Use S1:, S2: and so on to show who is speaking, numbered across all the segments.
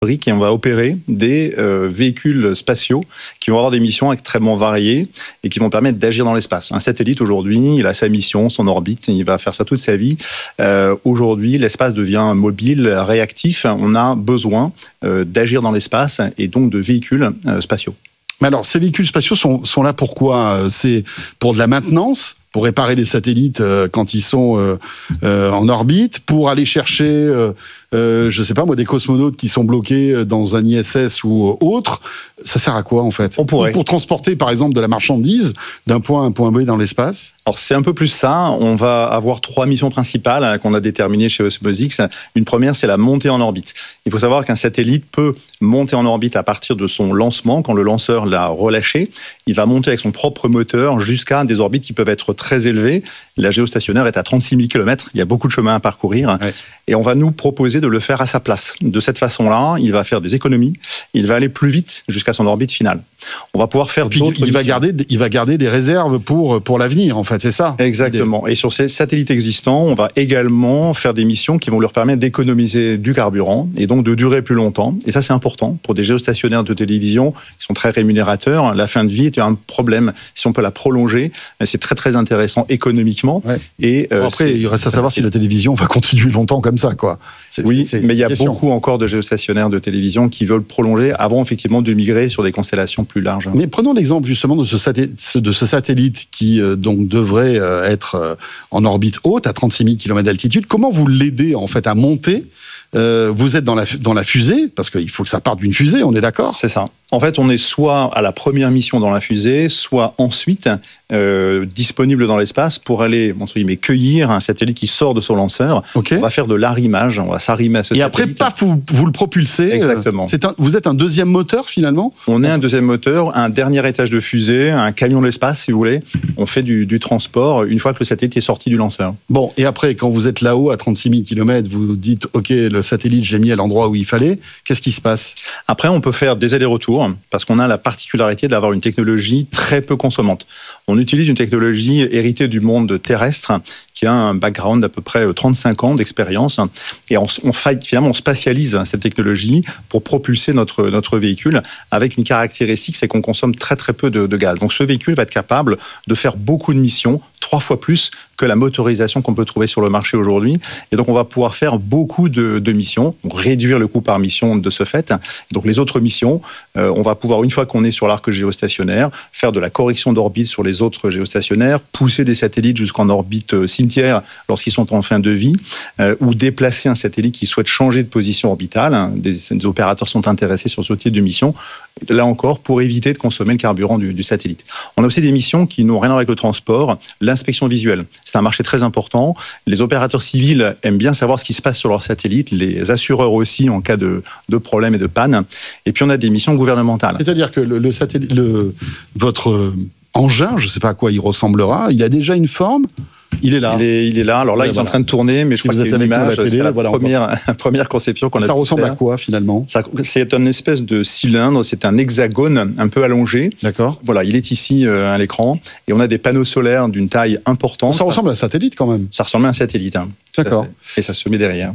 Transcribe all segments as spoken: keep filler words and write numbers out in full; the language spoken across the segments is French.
S1: et on va opérer des euh, véhicules spatiaux qui vont avoir des missions extrêmement variées et qui vont permettre d'agir dans l'espace. Un satellite, aujourd'hui, il a sa mission, son orbite, il va faire ça toute sa vie. Euh, aujourd'hui, l'espace devient mobile, réactif. On a besoin euh, d'agir dans l'espace et donc de véhicules euh, spatiaux.
S2: Mais alors, ces véhicules spatiaux sont, sont là pour quoi ? C'est pour de la maintenance ? Pour réparer les satellites euh, quand ils sont euh, euh, en orbite, pour aller chercher, euh, euh, je sais pas moi, des cosmonautes qui sont bloqués dans un I S S ou autre. Ça sert à quoi en fait ?
S1: On pourrait.
S2: Pour transporter par exemple de la marchandise d'un point A à un point B dans l'espace ?
S1: Alors c'est un peu plus ça. On va avoir trois missions principales hein, qu'on a déterminées chez Osmosix. Une première, c'est la montée en orbite. Il faut savoir qu'un satellite peut monter en orbite à partir de son lancement. Quand le lanceur l'a relâché, il va monter avec son propre moteur jusqu'à des orbites qui peuvent être très élevées. La géostationnaire est à trente-six mille kilomètres. Il y a beaucoup de chemin à parcourir. Ouais. Et on va nous proposer de le faire à sa place. De cette façon-là, il va faire des économies. Il va aller plus vite jusqu'à son orbite finale. On va pouvoir faire d'autres
S2: il va garder, il va garder des réserves pour, pour l'avenir, en fait, c'est ça ?
S1: Exactement. Et sur ces satellites existants, on va également faire des missions qui vont leur permettre d'économiser du carburant et donc de durer plus longtemps. Et ça, c'est important pour des géostationnaires de télévision qui sont très rémunérateurs. La fin de vie est un problème. Si on peut la prolonger, c'est très, très intéressant économiquement. Ouais. Et,
S2: euh, bon, après, il reste à savoir si la télévision va continuer longtemps comme ça, quoi.
S1: C'est, oui, c'est, c'est mais il y a question. beaucoup encore de géostationnaires de télévision qui veulent prolonger avant, effectivement, de migrer sur des constellations plus larges.
S2: Mais prenons l'exemple, justement, de ce, saté- de ce satellite qui, euh, donc, devrait euh, être euh, en orbite haute, à trente-six mille kilomètres d'altitude. Comment vous l'aidez, en fait, à monter ? Euh, vous êtes dans la, dans la fusée, parce qu'il faut que ça parte d'une fusée, on est d'accord ?
S1: C'est ça. En fait, on est soit à la première mission dans la fusée, soit ensuite euh, disponible dans l'espace pour aller, entre guillemets, cueillir un satellite qui sort de son lanceur. Okay. On va faire de l'arrimage, on va s'arrimer à ce
S2: Et
S1: satellite.
S2: Et après, paf, vous, vous le propulsez.
S1: Exactement.
S2: C'est un, vous êtes un deuxième moteur, finalement ?
S1: On est un deuxième moteur, un dernier étage de fusée, un camion de l'espace, si vous voulez. On fait du, du transport une fois que le satellite est sorti du lanceur.
S2: Bon, et après, quand vous êtes là-haut, à trente-six mille kilomètres, vous dites, OK, le satellite, je l'ai mis à l'endroit où il fallait. Qu'est-ce qui se passe ?
S1: Après, on peut faire des allers-retours, parce qu'on a la particularité d'avoir une technologie très peu consommante. On utilise une technologie héritée du monde terrestre, qui a un background d'à peu près trente-cinq ans d'expérience. Et on, on, finalement, on spatialise cette technologie pour propulser notre, notre véhicule avec une caractéristique, c'est qu'on consomme très très peu de, de gaz. Donc ce véhicule va être capable de faire beaucoup de missions, trois fois plus que la motorisation qu'on peut trouver sur le marché aujourd'hui. Et donc on va pouvoir faire beaucoup de, de missions, donc réduire le coût par mission de ce fait. Et donc les autres missions, euh, on va pouvoir, une fois qu'on est sur l'arc géostationnaire, faire de la correction d'orbite sur les autres géostationnaires, pousser des satellites jusqu'en orbite cimetière lorsqu'ils sont en fin de vie, euh, ou déplacer un satellite qui souhaite changer de position orbitale. Des, des opérateurs sont intéressés sur ce type de mission, là encore, pour éviter de consommer le carburant du, du satellite. On a aussi des missions qui n'ont rien à voir avec le transport, l'inspection visuelle. C'est un marché très important. Les opérateurs civils aiment bien savoir ce qui se passe sur leur satellite, les assureurs aussi en cas de, de problème et de panne. Et puis on a des missions gouvernementales.
S2: C'est-à-dire que le, le satellite, le, votre engin, je ne sais pas à quoi il ressemblera, il a déjà une forme ? Il est là.
S1: Il est, il est là. Alors là, ouais, ils sont voilà. en train de tourner, mais je si crois qu'il y a une image.
S2: Télé,
S1: c'est la
S2: voilà,
S1: première, première conception qu'on a.
S2: Ça ressemble à quoi finalement ?
S1: Ça, c'est une espèce de cylindre. C'est un hexagone un peu allongé.
S2: D'accord.
S1: Voilà, il est ici euh, à l'écran, et on a des panneaux solaires d'une taille importante.
S2: Ça ressemble à un satellite quand même.
S1: Ça ressemble à un satellite. Hein.
S2: D'accord.
S1: Et ça se met derrière.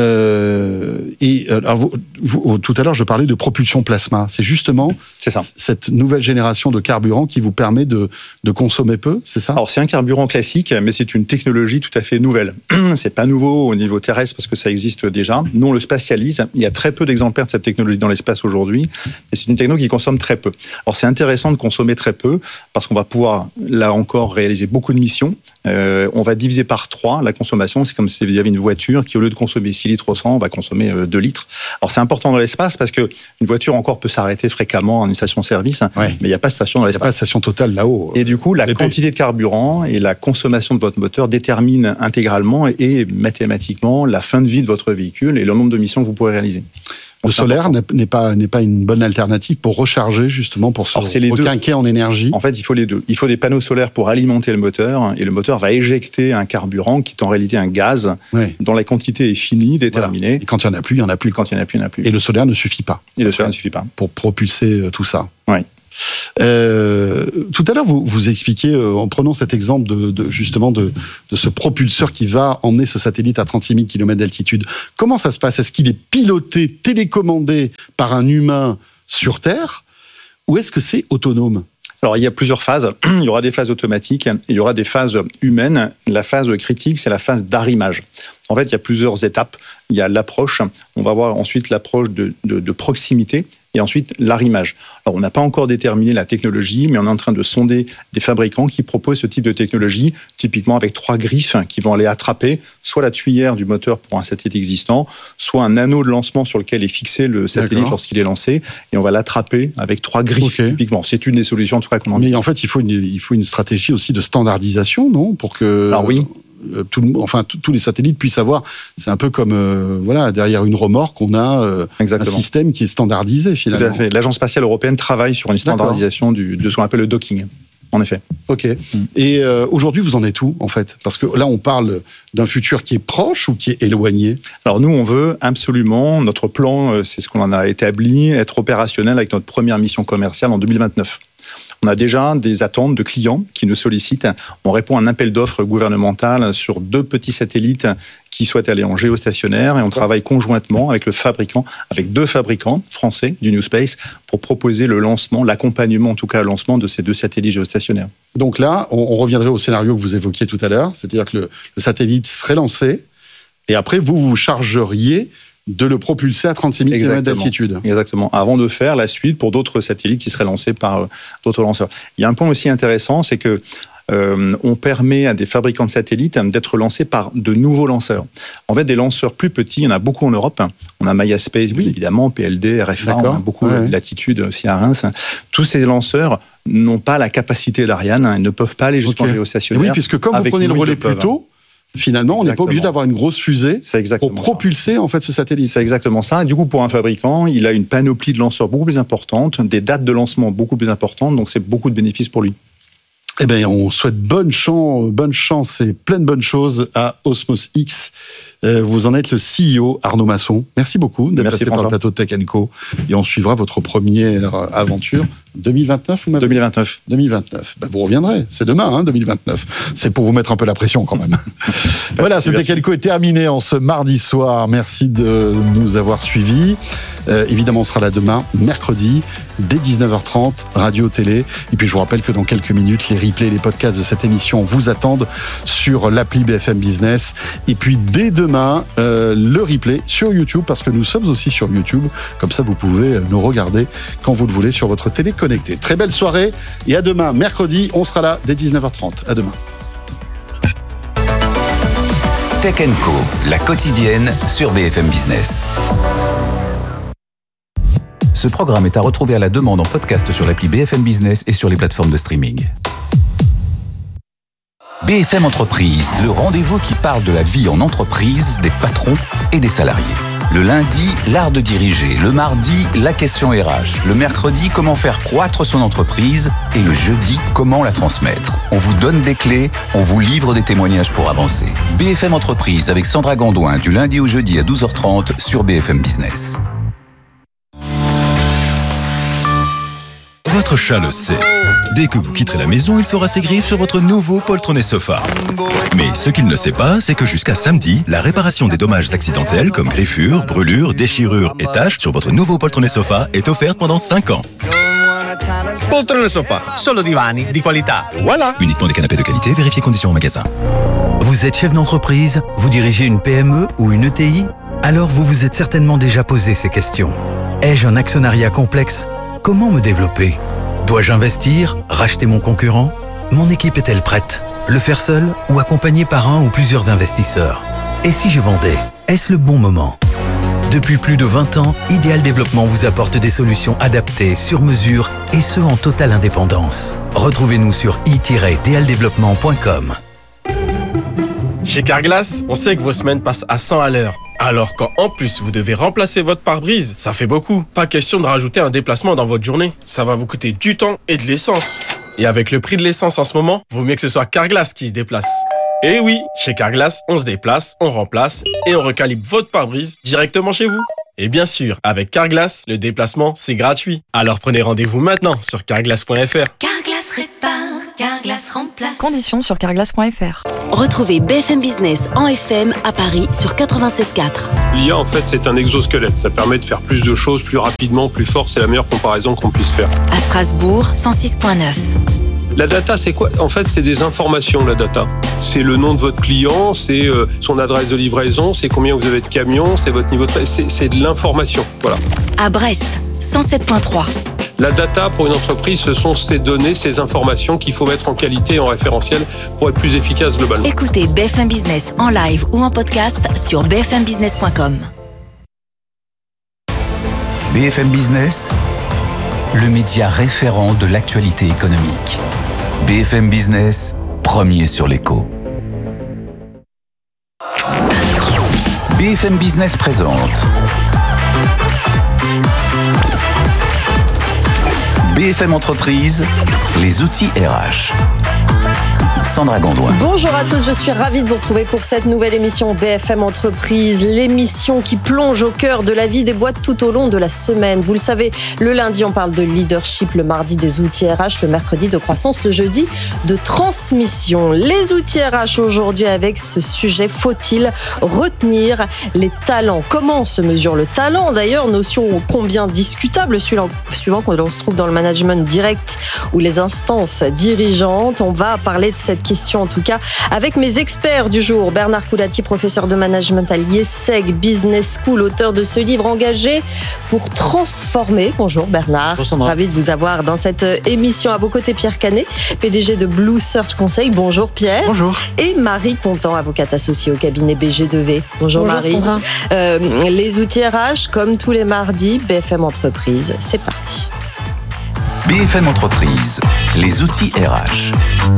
S2: Euh, et alors vous, vous, tout à l'heure, je parlais de propulsion plasma. C'est justement
S1: c'est ça.
S2: cette nouvelle génération de carburant qui vous permet de, de consommer peu, c'est ça ?
S1: Alors c'est un carburant classique, mais c'est une technologie tout à fait nouvelle. C'est pas nouveau au niveau terrestre parce que ça existe déjà. Nous, on le spatialise. Il y a très peu d'exemplaires de cette technologie dans l'espace aujourd'hui, et c'est une technologie qui consomme très peu. Alors c'est intéressant de consommer très peu parce qu'on va pouvoir, là encore, réaliser beaucoup de missions. Euh, on va diviser par trois la consommation. C'est comme si vous aviez une voiture qui, au lieu de consommer six litres au cent, va consommer deux litres. Alors c'est important dans l'espace parce qu'une voiture encore peut s'arrêter fréquemment en une station-service, ouais. mais il n'y a pas de station dans l'espace.
S2: Il n'y a pas de station totale là-haut.
S1: Et du coup, la
S2: L'épée.
S1: quantité de carburant et la consommation de votre moteur déterminent intégralement et mathématiquement la fin de vie de votre véhicule et le nombre de missions que vous pourrez réaliser.
S2: Le solaire n'est pas, n'est pas une bonne alternative pour recharger, justement, pour se requinquer en énergie.
S1: En fait, il faut les deux. Il faut des panneaux solaires pour alimenter le moteur, et le moteur va éjecter un carburant qui est en réalité un gaz, ouais. dont la quantité est finie, déterminée.
S2: Voilà. Et quand il n'y en a plus, il n'y en a plus.
S1: Quand il n'y en a plus, il n'y en a plus.
S2: Et le solaire ne suffit pas.
S1: Et le solaire ne suffit pas.
S2: Pour propulser tout ça.
S1: Oui.
S2: Euh, tout à l'heure, vous, vous expliquiez, euh, en prenant cet exemple de, de justement de, de ce propulseur qui va emmener ce satellite à trente-six mille kilomètres d'altitude. Comment ça se passe? Est-ce qu'il est piloté, télécommandé par un humain sur Terre, ou est-ce que c'est autonome?
S1: Alors, il y a plusieurs phases. Il y aura des phases automatiques et il y aura des phases humaines. La phase critique, c'est la phase d'arrimage. En fait, il y a plusieurs étapes. Il y a l'approche. On va voir ensuite l'approche de, de, de proximité et ensuite l'arrimage. Alors, on n'a pas encore déterminé la technologie, mais on est en train de sonder des fabricants qui proposent ce type de technologie, typiquement avec trois griffes qui vont aller attraper soit la tuyère du moteur pour un satellite existant, soit un anneau de lancement sur lequel est fixé le satellite D'accord. lorsqu'il est lancé, et on va l'attraper avec trois griffes, okay. typiquement. C'est une des solutions, en tout cas, qu'on en
S2: Mais en fait, il faut une, il faut une stratégie aussi de standardisation, non? Pour que...
S1: Alors oui.
S2: Tout le, enfin, tous les satellites puissent avoir. C'est un peu comme euh, voilà, derrière une remorque, on a euh, un système qui est standardisé finalement.
S1: Tout à fait. L'Agence spatiale européenne travaille sur une standardisation du, de ce qu'on appelle le docking. En effet.
S2: Ok. Mm. Et euh, aujourd'hui, vous en êtes où en fait? Parce que là, on parle d'un futur qui est proche ou qui est éloigné?
S1: Alors nous, on veut absolument, notre plan, c'est ce qu'on en a établi, être opérationnel avec notre première mission commerciale en deux mille vingt-neuf. On a déjà des attentes de clients qui nous sollicitent. On répond à un appel d'offres gouvernemental sur deux petits satellites qui souhaitent aller en géostationnaire et on travaille conjointement avec le fabricant, avec deux fabricants français du New Space pour proposer le lancement, l'accompagnement en tout cas, le lancement de ces deux satellites géostationnaires.
S2: Donc là, on, on reviendrait au scénario que vous évoquiez tout à l'heure, c'est-à-dire que le, le satellite serait lancé et après vous vous chargeriez de le propulser à trente-six mille kilomètres d'altitude.
S1: Exactement. Avant de faire la suite pour d'autres satellites qui seraient lancés par euh, d'autres lanceurs. Il y a un point aussi intéressant, c'est que euh, on permet à des fabricants de satellites d'être lancés par de nouveaux lanceurs. En fait, des lanceurs plus petits, il y en a beaucoup en Europe. On a Maya Space, oui. évidemment, P L D, R F A, D'accord. on a beaucoup ouais. Latitude aussi à Reims. Tous ces lanceurs n'ont pas la capacité d'Ariane, ils ne peuvent pas aller jusqu'en okay. géostationnaire.
S2: Oui, puisque comme vous prenez le relais plus tôt, finalement, on n'est pas obligé d'avoir une grosse fusée pour propulser ça. en fait ce satellite.
S1: C'est exactement ça. Et du coup, pour un fabricant, il a une panoplie de lanceurs beaucoup plus importante, des dates de lancement beaucoup plus importantes, donc c'est beaucoup de bénéfices pour lui.
S2: Eh bien, on souhaite bonne chance, bonne chance et plein de bonnes choses à Osmos X. Euh, vous en êtes le C E O, Arnaud Masson. Merci beaucoup d'être passé par le plateau de Tech and Co. Et on suivra votre première aventure deux mille vingt-neuf, vous m'avez
S1: deux mille vingt-neuf.
S2: deux mille vingt-neuf. Ben, vous reviendrez. C'est demain, hein, deux mille vingt-neuf. C'est pour vous mettre un peu la pression quand même. Voilà, ce Tech and Co est terminé en ce mardi soir. Merci de nous avoir suivis. Euh, évidemment, on sera là demain, mercredi, dès dix-neuf heures trente, radio, télé. Et puis, je vous rappelle que dans quelques minutes, les replays, les podcasts de cette émission vous attendent sur l'appli B F M Business. Et puis, dès demain, euh, le replay sur YouTube, parce que nous sommes aussi sur YouTube. Comme ça, vous pouvez nous regarder quand vous le voulez sur votre télé connectée. Très belle soirée et à demain, mercredi, on sera là dès dix-neuf heures trente. À demain.
S3: Tech and Co, la quotidienne sur B F M Business. Ce programme est à retrouver à la demande en podcast sur l'appli B F M Business et sur les plateformes de streaming. B F M Entreprise, le rendez-vous qui parle de la vie en entreprise, des patrons et des salariés. Le lundi, l'art de diriger. Le mardi, la question R H. Le mercredi, comment faire croître son entreprise. Et le jeudi, comment la transmettre. On vous donne des clés, on vous livre des témoignages pour avancer. B F M Entreprise avec Sandra Gondouin du lundi au jeudi à douze heures trente sur B F M Business.
S4: Votre chat le sait. Dès que vous quitterez la maison, il fera ses griffes sur votre nouveau poltronné sofa. Mais ce qu'il ne sait pas, c'est que jusqu'à samedi, la réparation des dommages accidentels comme griffures, brûlures, déchirures et taches sur votre nouveau poltronné sofa est offerte pendant cinq ans.
S5: Poltrone sofa, solo divani di qualità. Voilà.
S4: Uniquement des canapés de qualité, vérifiez conditions en magasin.
S6: Vous êtes chef d'entreprise, vous dirigez une P M E ou une E T I? Alors vous vous êtes certainement déjà posé ces questions. Ai-je un actionnariat complexe? Comment me développer? Dois-je investir? Racheter mon concurrent? Mon équipe est-elle prête? Le faire seul ou accompagné par un ou plusieurs investisseurs? Et si je vendais? Est-ce le bon moment? Depuis plus de vingt ans, Ideal Développement vous apporte des solutions adaptées, sur mesure et ce en totale indépendance. Retrouvez-nous sur i tiret d l développement point com.
S7: Chez Carglass, on sait que vos semaines passent à cent à l'heure. Alors quand en plus vous devez remplacer votre pare-brise, ça fait beaucoup. Pas question de rajouter un déplacement dans votre journée. Ça va vous coûter du temps et de l'essence. Et avec le prix de l'essence en ce moment, vaut mieux que ce soit Carglass qui se déplace. Et oui, chez Carglass, on se déplace, on remplace et on recalibre votre pare-brise directement chez vous. Et bien sûr, avec Carglass, le déplacement, c'est gratuit. Alors prenez rendez-vous maintenant sur carglass point f r.
S8: Carglass répare, Carglass remplace.
S9: Conditions sur carglass point f r.
S8: Retrouvez B F M Business en F M à Paris sur quatre-vingt-seize quatre.
S10: L'I A, en fait, c'est un exosquelette. Ça permet de faire plus de choses, plus rapidement, plus fort. C'est la meilleure comparaison qu'on puisse faire.
S8: À Strasbourg, cent six point neuf.
S10: La data, c'est quoi ? En fait, c'est des informations, la data. C'est le nom de votre client, c'est euh, son adresse de livraison, c'est combien vous avez de camions, c'est votre niveau de... C'est, c'est de l'information, voilà.
S8: À Brest, cent sept point trois.
S10: La data, pour une entreprise, ce sont ces données, ces informations qu'il faut mettre en qualité et en référentiel pour être plus efficace globalement.
S8: Écoutez B F M Business en live ou en podcast sur b f m business point com.
S3: B F M Business, le média référent de l'actualité économique. B F M Business, premier sur l'écho. B F M Business présente B F M Entreprise, les outils R H. Sandra Gondouin.
S11: Bonjour à tous, je suis ravie de vous retrouver pour cette nouvelle émission B F M Entreprise, l'émission qui plonge au cœur de la vie des boîtes tout au long de la semaine. Vous le savez, le lundi on parle de leadership, le mardi des outils R H, le mercredi de croissance, le jeudi de transmission. Les outils R H aujourd'hui avec ce sujet, faut-il retenir les talents ? Comment se mesure le talent ? D'ailleurs, notion combien discutable, suivant quand on se trouve dans le management direct ou les instances dirigeantes. On va parler de cette question en tout cas avec mes experts du jour. Bernard Coulati, professeur de management à l'I E S E G Business School, auteur de ce livre engagé pour transformer. Bonjour Bernard,
S12: bonjour
S11: ravi de vous avoir dans cette émission. À vos côtés Pierre Canet, P D G de Blue Search Conseil. Bonjour Pierre.
S12: Bonjour.
S11: Et Marie Contant, avocate associée au cabinet B G deux V. Bonjour, bonjour Marie. Euh, les outils R H comme tous les mardis, B F M Entreprise, c'est parti.
S3: B F M Entreprise, les outils R H.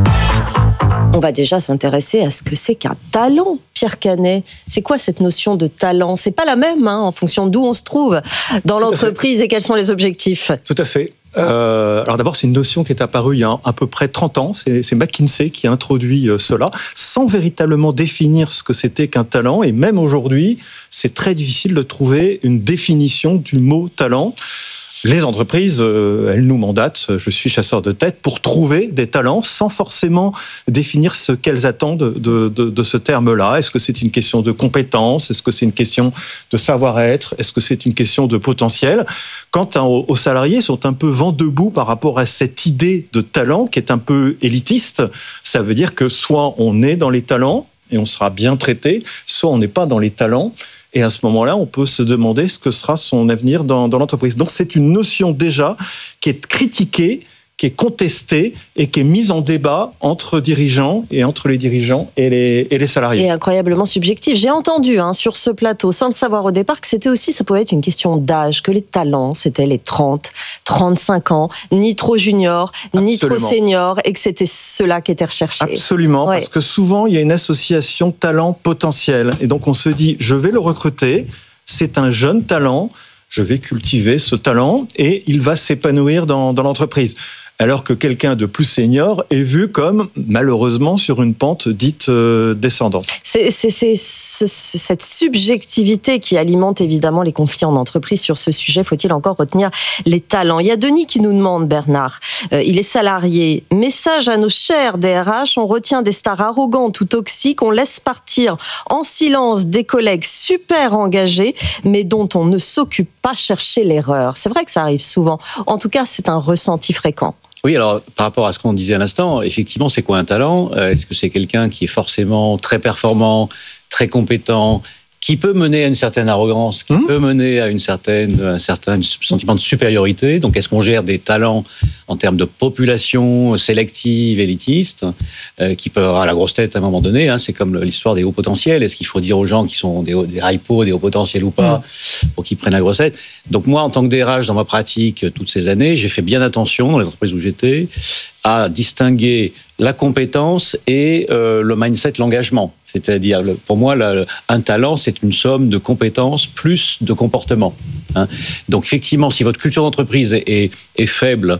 S11: On va déjà s'intéresser à ce que c'est qu'un talent, Pierre Canet. C'est quoi cette notion de talent ? C'est pas la même hein, en fonction d'où on se trouve dans l'entreprise et quels sont les objectifs.
S1: Tout à fait. Euh, alors d'abord, c'est une notion qui est apparue il y a à peu près trente ans. C'est, c'est McKinsey qui a introduit cela, sans véritablement définir ce que c'était qu'un talent. Et même aujourd'hui, c'est très difficile de trouver une définition du mot talent. Les entreprises, euh, elles nous mandatent, je suis chasseur de tête, pour trouver des talents sans forcément définir ce qu'elles attendent de, de, de ce terme-là. Est-ce que c'est une question de compétence ? Est-ce que c'est une question de savoir-être ? Est-ce que c'est une question de potentiel ? Quant aux, aux salariés, ils sont un peu vent debout par rapport à cette idée de talent qui est un peu élitiste. Ça veut dire que soit on est dans les talents et on sera bien traité, soit on n'est pas dans les talents. Et à ce moment-là, on peut se demander ce que sera son avenir dans, dans l'entreprise. Donc c'est une notion déjà qui est critiquée, qui est contestée et qui est mise en débat entre dirigeants et entre les dirigeants et les, et les salariés.
S11: Et incroyablement subjectif. J'ai entendu hein, sur ce plateau, sans le savoir au départ, que c'était aussi, ça pouvait être une question d'âge, que les talents, c'était les trente, trente-cinq ans, ni trop junior, ni trop senior, et que c'était cela qui était recherché.
S1: Absolument, ouais. Parce que souvent, il y a une association talent-potentiel. Et donc, on se dit, je vais le recruter, c'est un jeune talent, je vais cultiver ce talent et il va s'épanouir dans, dans l'entreprise. Alors que quelqu'un de plus senior est vu comme, malheureusement, sur une pente dite euh, descendante.
S11: C'est, c'est, c'est, c'est cette subjectivité qui alimente évidemment les conflits en entreprise sur ce sujet. Faut-il encore retenir les talents ? Il y a Denis qui nous demande, Bernard, euh, il est salarié. Message à nos chers D R H, on retient des stars arrogantes ou toxiques, on laisse partir en silence des collègues super engagés, mais dont on ne s'occupe pas chercher l'erreur. C'est vrai que ça arrive souvent. En tout cas, c'est un ressenti fréquent.
S12: Oui, alors par rapport à ce qu'on disait à l'instant, effectivement, c'est quoi un talent ? Est-ce que c'est quelqu'un qui est forcément très performant, très compétent, qui peut mener à une certaine arrogance, qui mmh. peut mener à une certaine, un certain sentiment de supériorité ? Donc, est-ce qu'on gère des talents en termes de population sélective, élitiste, euh, qui peuvent avoir la grosse tête à un moment donné, hein, c'est comme l'histoire des hauts potentiels. Est-ce qu'il faut dire aux gens qui sont des, des hypos, des hauts potentiels ou pas, mmh. pour qu'ils prennent la grosse tête ? Donc moi, en tant que D R H, dans ma pratique, toutes ces années, j'ai fait bien attention, dans les entreprises où j'étais, à distinguer la compétence et euh, le mindset, l'engagement. C'est-à-dire, le, pour moi, la, un talent, c'est une somme de compétences plus de comportement. Hein. Donc effectivement, si votre culture d'entreprise est, est, est faible,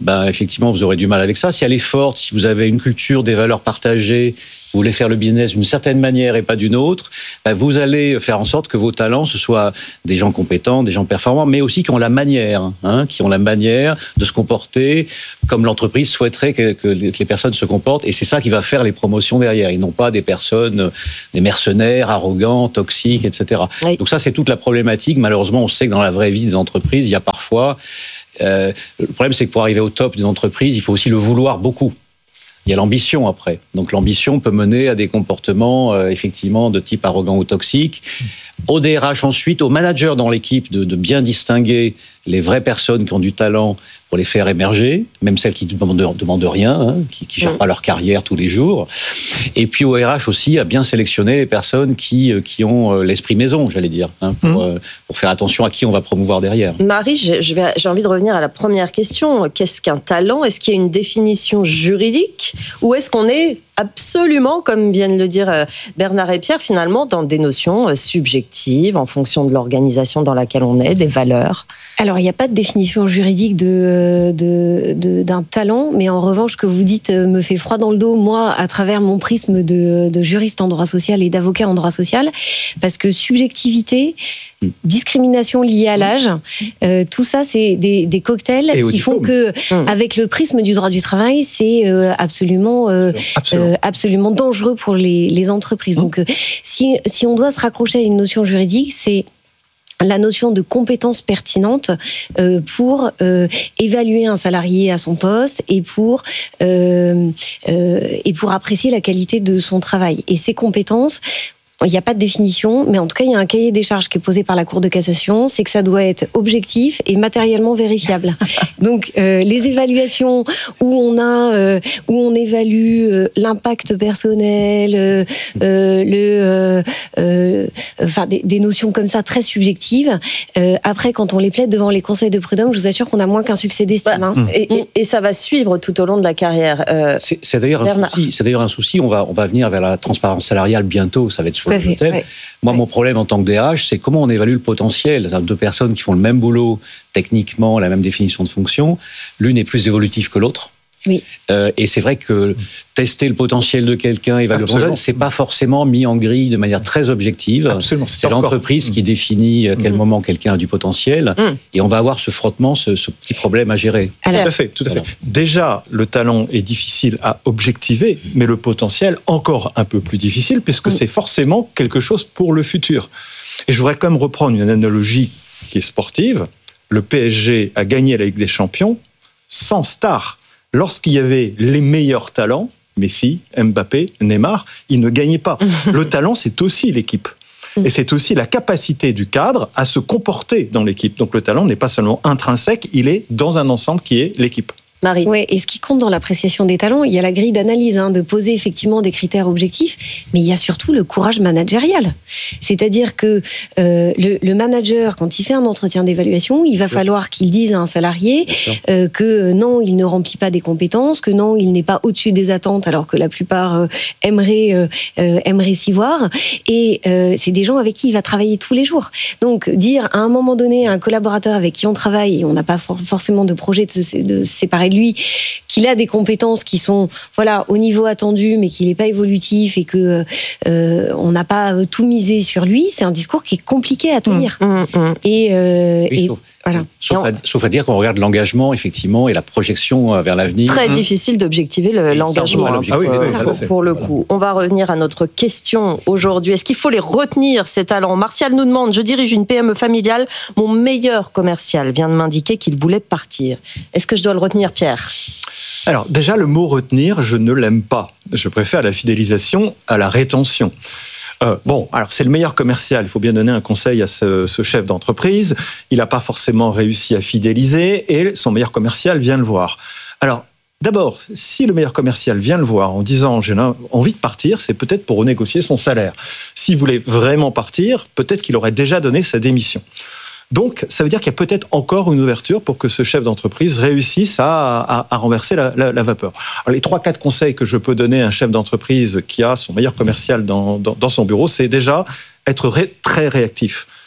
S12: ben, effectivement, vous aurez du mal avec ça. Si elle est forte, si vous avez une culture, des valeurs partagées, vous voulez faire le business d'une certaine manière et pas d'une autre, ben vous allez faire en sorte que vos talents, ce soient des gens compétents, des gens performants, mais aussi qui ont la manière, hein, qui ont la manière de se comporter comme l'entreprise souhaiterait que, que les personnes se comportent. Et c'est ça qui va faire les promotions derrière. Ils n'ont pas des personnes, des mercenaires, arrogants, toxiques, et cetera. Oui. Donc ça, c'est toute la problématique. Malheureusement, on sait que dans la vraie vie des entreprises, il y a parfois... Euh, le problème, c'est que pour arriver au top d'une entreprise, il faut aussi le vouloir beaucoup. Il y a l'ambition après. Donc l'ambition peut mener à des comportements euh, effectivement de type arrogant ou toxique. Au D R H ensuite, au manager dans l'équipe de, de bien distinguer les vraies personnes qui ont du talent pour les faire émerger, même celles qui ne demandent, demandent rien, hein, qui ne gèrent pas leur carrière tous les jours. Et puis au R H aussi, à bien sélectionner les personnes qui, qui ont l'esprit maison, j'allais dire, hein, pour, mmh. pour faire attention à qui on va promouvoir derrière.
S11: Marie, je vais, j'ai envie de revenir à la première question. Qu'est-ce qu'un talent ? Est-ce qu'il y a une définition juridique ? Ou est-ce qu'on est absolument, comme viennent le dire Bernard et Pierre, finalement dans des notions subjectives en fonction de l'organisation dans laquelle on est, des valeurs ?
S13: Alors, il n'y a pas de définition juridique de, de, de, d'un talent, mais en revanche, ce que vous dites me fait froid dans le dos, moi, à travers mon prisme de, de juriste en droit social et d'avocat en droit social, parce que subjectivité, discrimination liée à l'âge, euh, tout ça, c'est des, des cocktails qui font que, mmh. avec le prisme du droit du travail, c'est euh, absolument, euh, absolument. Euh, absolument dangereux pour les, les entreprises. Mmh. Donc, euh, si, si on doit se raccrocher à une notion juridique, c'est la notion de compétence pertinente euh, pour euh, évaluer un salarié à son poste et pour euh, euh, et pour apprécier la qualité de son travail. Et ces compétences, il n'y a pas de définition, mais en tout cas, il y a un cahier des charges qui est posé par la Cour de cassation, c'est que ça doit être objectif et matériellement vérifiable. Donc, euh, les évaluations où on a, euh, où on évalue euh, l'impact personnel, euh, euh, le, euh, euh, enfin des, des notions comme ça très subjectives. Euh, après, quand on les plaide devant les conseils de prud'homme, je vous assure qu'on a moins qu'un succès d'estime.
S11: Bah,
S13: hein.
S11: et, et, et ça va suivre tout au long de la carrière. Euh,
S12: c'est, c'est d'ailleurs un souci. C'est d'ailleurs un souci. On va, on va venir vers la transparence salariale bientôt. Ça va être sur
S13: Fait, ouais.
S12: Moi,
S13: ouais.
S12: mon problème en tant que D R H, c'est comment on évalue le potentiel. Deux personnes qui font le même boulot, techniquement, la même définition de fonction, l'une est plus évolutive que l'autre.
S13: Oui.
S12: Euh, et c'est vrai que tester le potentiel de quelqu'un, évaluer le potentiel, c'est pas forcément mis en grille de manière très objective.
S1: Absolument.
S12: C'est, c'est l'entreprise mmh. qui définit à quel mmh. moment quelqu'un a du potentiel. Mmh. Et on va avoir ce frottement, ce, ce petit problème à gérer.
S1: Alors, tout à fait, tout à fait. Déjà, le talent est difficile à objectiver, mais le potentiel encore un peu plus difficile, puisque mmh. c'est forcément quelque chose pour le futur. Et je voudrais quand même reprendre une analogie qui est sportive. Le P S G a gagné la Ligue des Champions sans star. Lorsqu'il y avait les meilleurs talents, Messi, Mbappé, Neymar, ils ne gagnaient pas. Le talent, c'est aussi l'équipe. Et c'est aussi la capacité du cadre à se comporter dans l'équipe. Donc le talent n'est pas seulement intrinsèque, il est dans un ensemble qui est l'équipe.
S13: Marie. Ouais, et ce qui compte dans l'appréciation des talents, il y a la grille d'analyse, hein, de poser effectivement des critères objectifs, mais il y a surtout le courage managérial. C'est-à-dire que euh, le, le manager, quand il fait un entretien d'évaluation, il va falloir qu'il dise à un salarié euh, que non, il ne remplit pas des compétences, que non, il n'est pas au-dessus des attentes, alors que la plupart euh, aimeraient, euh, euh, aimeraient s'y voir. Et euh, c'est des gens avec qui il va travailler tous les jours. Donc, dire à un moment donné à un collaborateur avec qui on travaille, et on n'a pas for- forcément de projet de se, de se séparer de lui, qu'il a des compétences qui sont voilà au niveau attendu, mais qu'il n'est pas évolutif et que euh, on n'a pas tout misé sur lui, c'est un discours qui est compliqué à tenir. Mmh, mmh, mmh. Et, euh,
S12: oui,
S13: et
S12: sauf,
S13: voilà.
S12: Sauf, à, sauf à dire qu'on regarde l'engagement effectivement et la projection vers l'avenir.
S11: Très
S12: mmh.
S11: difficile d'objectiver le, l'engagement hein,
S12: ah oui,
S11: pour,
S12: oui, oui,
S11: pour, pour le coup. On va revenir à notre question aujourd'hui. Est-ce qu'il faut les retenir ces talents ? Martial nous demande, je dirige une P M E familiale, mon meilleur commercial vient de m'indiquer qu'il voulait partir. Est-ce que je dois le retenir, Pierre ?
S1: Alors déjà, le mot retenir, je ne l'aime pas. Je préfère la fidélisation à la rétention. Euh, bon, alors c'est le meilleur commercial. Il faut bien donner un conseil à ce, ce chef d'entreprise. Il n'a pas forcément réussi à fidéliser et son meilleur commercial vient le voir. Alors, d'abord, si le meilleur commercial vient le voir en disant « j'ai envie de partir », c'est peut-être pour renégocier son salaire. S'il voulait vraiment partir, peut-être qu'il aurait déjà donné sa démission. Donc, ça veut dire qu'il y a peut-être encore une ouverture pour que ce chef d'entreprise réussisse à, à, à renverser la, la, la vapeur. Alors, les trois, quatre conseils que je peux donner à un chef d'entreprise qui a son meilleur commercial dans, dans, dans son bureau, c'est déjà être ré, très réactif.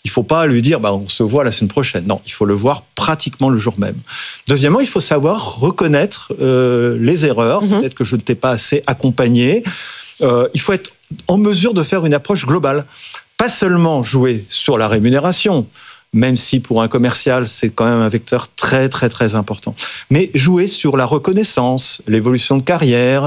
S14: il ne faut pas lui dire bah, on se voit la semaine prochaine. Non, il faut le voir pratiquement le jour même. Deuxièmement, il faut savoir reconnaître euh, les erreurs. Mm-hmm. Peut-être que je ne t'ai pas assez accompagné. Euh, il faut être en mesure de faire une approche globale. Pas seulement jouer sur la rémunération, même si pour un commercial, c'est quand même un vecteur très, très, très important. Mais jouer sur la reconnaissance, l'évolution de carrière,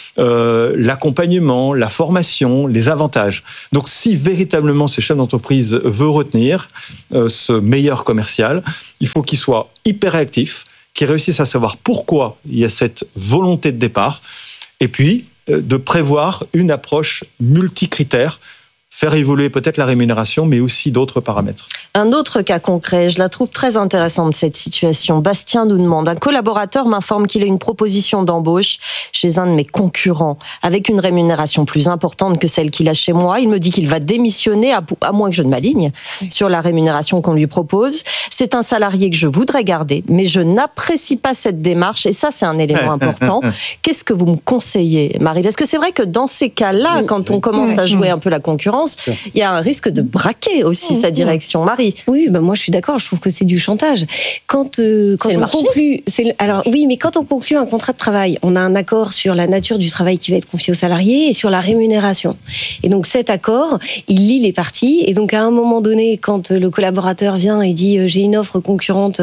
S14: euh, l'accompagnement, la formation, les avantages. Donc, si véritablement ce chef d'entreprise veut retenir euh, ce meilleur commercial, il faut qu'il soit hyper réactif, qu'il réussisse à savoir pourquoi il y a cette volonté de départ, et puis euh, de prévoir une approche multicritère, faire évoluer peut-être la rémunération, mais aussi d'autres paramètres.
S11: Un autre cas concret, je la trouve très intéressante cette situation. Bastien nous demande, un collaborateur m'informe qu'il a une proposition d'embauche chez un de mes concurrents, avec une rémunération plus importante que celle qu'il a chez moi. Il me dit qu'il va démissionner, à, à moins que je ne m'aligne oui. sur la rémunération qu'on lui propose. C'est un salarié que je voudrais garder, mais je n'apprécie pas cette démarche, et ça c'est un élément important. Qu'est-ce que vous me conseillez, Marie ? Parce que c'est vrai que dans ces cas-là, oui. quand on commence à jouer un peu la concurrence, il y a un risque de braquer aussi mmh, sa direction. Marie.
S13: Oui, ben moi je suis d'accord, je trouve que c'est du chantage. Quand, euh, quand
S11: c'est
S13: on conclut, c'est le, alors oui, mais quand on conclut un contrat de travail, on a un accord sur la nature du travail qui va être confié aux salariés et sur la rémunération. Et donc cet accord, il lie les parties. Et donc à un moment donné, quand le collaborateur vient et dit euh, j'ai une offre concurrente,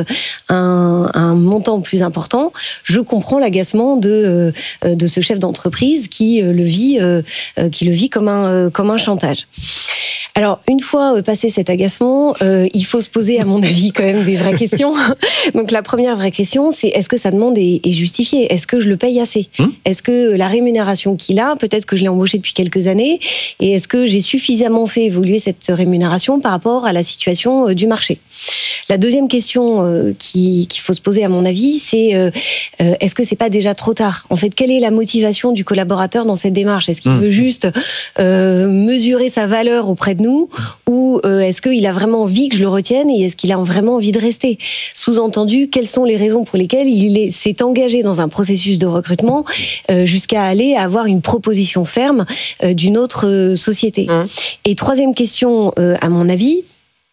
S13: un, un montant plus important, je comprends l'agacement de euh, de ce chef d'entreprise qui euh, le vit, euh, qui le vit comme un euh, comme un chantage. Alors, une fois euh, passé cet agacement, euh, il faut se poser, à mon avis, quand même des vraies questions. Donc, la première vraie question, c'est est-ce que sa demande est, est justifiée ? Est-ce que je le paye assez ? mmh. Est-ce que la rémunération qu'il a, peut-être que je l'ai embauché depuis quelques années, et est-ce que j'ai suffisamment fait évoluer cette rémunération par rapport à la situation euh, du marché ? La deuxième question euh, qui, qu'il faut se poser, à mon avis, c'est euh, euh, est-ce que c'est pas déjà trop tard ? En fait, quelle est la motivation du collaborateur dans cette démarche ? Est-ce qu'il mmh. veut juste euh, mesurer sa valeur auprès de nous, ou euh, est-ce qu'il a vraiment envie que je le retienne et est-ce qu'il a vraiment envie de rester ? Sous-entendu, quelles sont les raisons pour lesquelles il est, s'est engagé dans un processus de recrutement euh, jusqu'à aller avoir une proposition ferme euh, d'une autre euh, société ? mmh. Et troisième question, euh, à mon avis,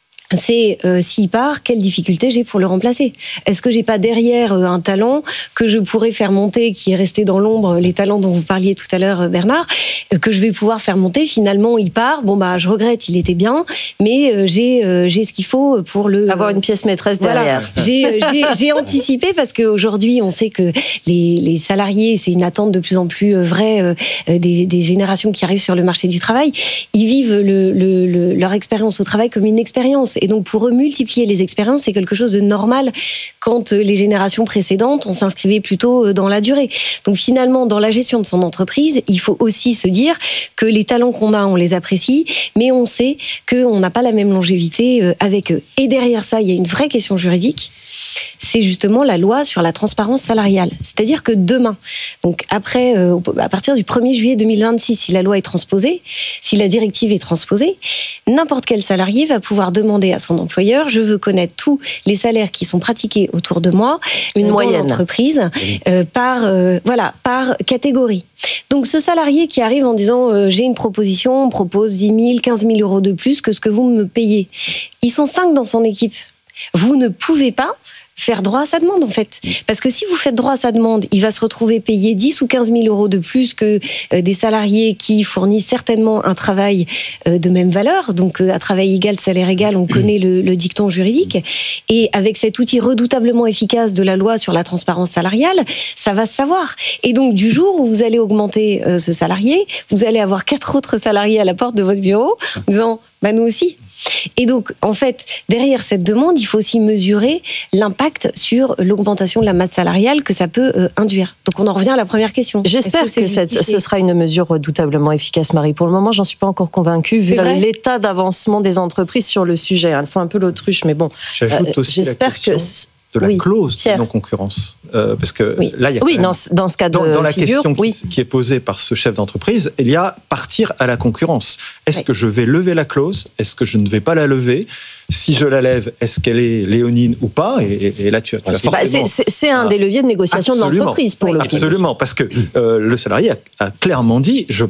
S13: c'est euh, s'il part, quelle difficulté j'ai pour le remplacer ? Est-ce que j'ai pas derrière euh, un talent que je pourrais faire monter, qui est resté dans l'ombre, les talents dont vous parliez tout à l'heure, Bernard, euh, que je vais pouvoir faire monter ? Finalement, il part. Bon bah, je regrette, il était bien, mais euh, j'ai euh, j'ai ce qu'il faut pour le
S11: avoir une pièce maîtresse derrière.
S13: Voilà. J'ai, euh, j'ai j'ai anticipé parce qu'aujourd'hui, on sait que les les salariés, c'est une attente de plus en plus vraie euh, des des générations qui arrivent sur le marché du travail. Ils vivent le, le, le leur expérience au travail comme une expérience. Et donc, pour eux, multiplier les expériences, c'est quelque chose de normal quand les générations précédentes, on s'inscrivait plutôt dans la durée. Donc, finalement, dans la gestion de son entreprise, il faut aussi se dire que les talents qu'on a, on les apprécie, mais on sait qu'on n'a pas la même longévité avec eux. Et derrière ça, il y a une vraie question juridique. C'est justement la loi sur la transparence salariale. C'est-à-dire que demain, donc après, euh, à partir du premier juillet deux mille vingt-six, si la loi est transposée, si la directive est transposée, n'importe quel salarié va pouvoir demander à son employeur, je veux connaître tous les salaires qui sont pratiqués autour de moi,
S11: une moyenne
S13: entreprise, euh, par euh, voilà, par catégorie. Donc ce salarié qui arrive en disant euh, j'ai une proposition, on propose dix mille, quinze mille euros de plus que ce que vous me payez. Ils sont cinq dans son équipe. Vous ne pouvez pas faire droit à sa demande, en fait. Parce que si vous faites droit à sa demande, il va se retrouver payé dix ou quinze mille euros de plus que euh, des salariés qui fournissent certainement un travail euh, de même valeur. Donc, euh, à travail égal, salaire égal, on connaît le, le dicton juridique. Et avec cet outil redoutablement efficace de la loi sur la transparence salariale, ça va se savoir. Et donc, du jour où vous allez augmenter euh, ce salarié, vous allez avoir quatre autres salariés à la porte de votre bureau en disant, bah, nous aussi. Et donc, en fait, derrière cette demande, il faut aussi mesurer l'impact sur l'augmentation de la masse salariale que ça peut euh, induire. Donc, on en revient à la première question.
S11: J'espère que, que cette, ce sera une mesure redoutablement efficace, Marie. Pour le moment, j'en suis pas encore convacue, vu l'état d'avancement des entreprises sur le sujet. Elles font un peu l'autruche, mais bon.
S14: J'ajoute euh, aussi
S11: j'espère
S14: la question
S11: que
S14: de la
S11: oui,
S14: clause
S11: Pierre.
S14: de non-concurrence. Euh, parce que
S11: oui.
S14: là, il y a
S11: oui,
S14: même,
S11: dans, dans ce cas de
S14: dans, dans la
S11: figure,
S14: question
S11: oui.
S14: qui, qui est posée par ce chef d'entreprise, il y a partir à la concurrence. Est-ce oui. que je vais lever la clause ? Est-ce que je ne vais pas la lever ? Si je la lève, est-ce qu'elle est léonine ou pas ? et, et, et là, tu as, tu as
S11: bah,
S14: forcément...
S11: c'est, c'est un des leviers de négociation
S14: Absolument.
S11: de l'entreprise, pour le coup.
S14: Absolument, parce que euh, le salarié a, a clairement dit « je pars ».